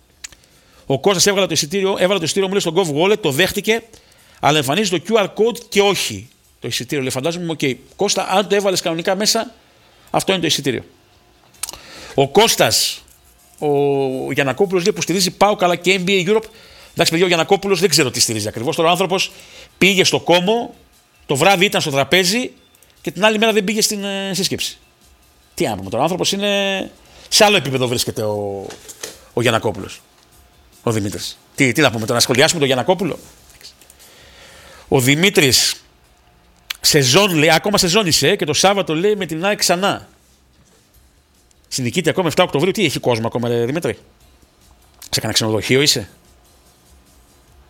Ο Κώστας έβαλε το εισιτήριο μου στον Gov Wallet, το δέχτηκε, αλλά εμφανίζει το QR code και όχι το εισιτήριο. Λέει, φαντάζομαι, OK. Κώστα, αν το έβαλες κανονικά μέσα, αυτό είναι το εισιτήριο. Ο Κώστας, ο Γιαννακόπουλος, λέει, που στηρίζει ΠΑΟΚ αλλά και NBA Europe. Εντάξει, παιδιά, ο Γιαννακόπουλος δεν ξέρω τι στηρίζει ακριβώς. Τώρα ο άνθρωπος πήγε στο Κόμο, το βράδυ ήταν στο τραπέζι και την άλλη μέρα δεν πήγε στην σύσκεψη. Τι να πούμε τώρα, ο άνθρωπος είναι. Σε άλλο επίπεδο βρίσκεται ο Γιαννακόπουλος. Ο Δημήτρης. Τι να πούμε τώρα, να σχολιάσουμε τον Γιαννακόπουλο. Ο Δημήτρης, σεζόν λέει, ακόμα σεζόν είσαι και το Σάββατο λέει με την ΑΕΚ ξανά. Συνδικείται ακόμα 7 Οκτωβρίου. Τι έχει κόσμο ακόμα, ρε Δημήτρη? Σε κανένα ξενοδοχείο είσαι?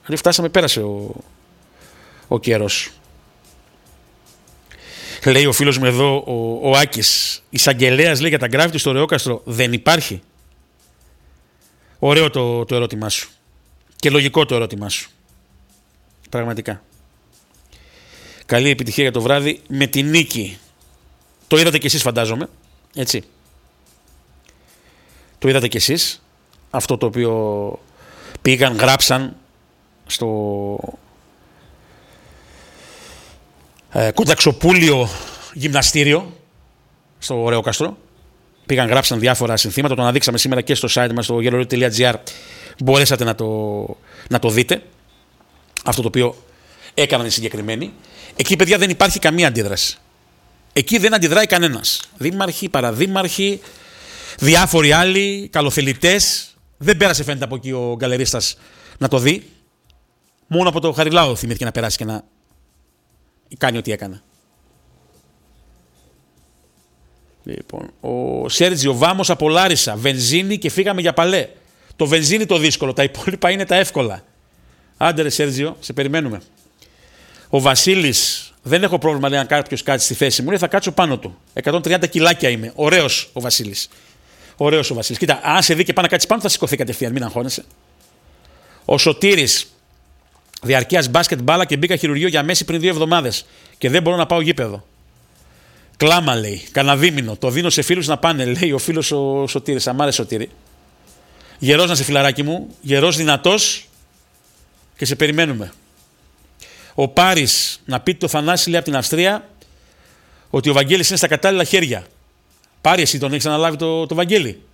Δηλαδή φτάσαμε, πέρασε ο καιρός. Λέει ο φίλος μου εδώ, ο Άκης, εισαγγελέας λέει για τα γκράφιτι στο Ρεόκαστρο δεν υπάρχει. Ωραίο το ερώτημά σου. Και λογικό το ερώτημά σου. Πραγματικά. Καλή επιτυχία για το βράδυ με τη νίκη. Το είδατε κι εσείς φαντάζομαι. Έτσι. Το είδατε κι εσείς. Αυτό το οποίο πήγαν, γράψαν στο Κονταξοπούλιο γυμναστήριο στο Ρεόκαστρο. Πήγαν, γράψαν διάφορα συνθήματα. Το αναδείξαμε σήμερα και στο site μας, στο yellowroot.gr. Μπορέσατε να το δείτε. Αυτό το οποίο έκαναν οι συγκεκριμένοι. Εκεί, παιδιά, δεν υπάρχει καμία αντίδραση. Εκεί δεν αντιδράει κανένας. Δήμαρχοι, παραδήμαρχοι, διάφοροι άλλοι, καλοθελητές. Δεν πέρασε, φαίνεται, από εκεί ο γκαλερίστας να το δει. Μόνο από το Χαριλάου θυμήθηκε να περάσει και να κάνει ό,τι έκανε. Λοιπόν, ο Σέρτζιο Βάμος από Λάρισα. Βενζίνη και φύγαμε για Παλέ. Το βενζίνη το δύσκολο, τα υπόλοιπα είναι τα εύκολα. Άντε ρε Σέρτζιο, σε περιμένουμε. Ο Βασίλης, δεν έχω πρόβλημα, λέει, αν κάποιος κάτσει στη θέση μου, λέει, θα κάτσω πάνω του. 130 κιλάκια είμαι. Ωραίος ο Βασίλης. Ωραίος ο Βασίλης. Κοίτα, αν σε δει και πάνω να κάτσει πάνω, θα σηκωθεί κατευθείαν, μην αγχώνεσαι. Ο Σωτήρης, διαρκείας μπάσκετ μπάλα και μπήκα χειρουργείο για μέση πριν 2 εβδομάδες και δεν μπορώ να πάω γήπεδο. Κλάμα, λέει, καναδίμηνο. Το δίνω σε φίλους να πάνε, λέει ο φίλος ο Σωτήρης. Αμάρε Σωτήρη. Γερός να σε, φιλαράκι μου. Γερός, δυνατός και σε περιμένουμε. Ο Πάρης, να πει το Θανάση, λέει, από την Αυστρία, ότι ο Βαγγέλης είναι στα κατάλληλα χέρια. Πάρη, εσύ τον έχεις αναλάβει το Βαγγέλη.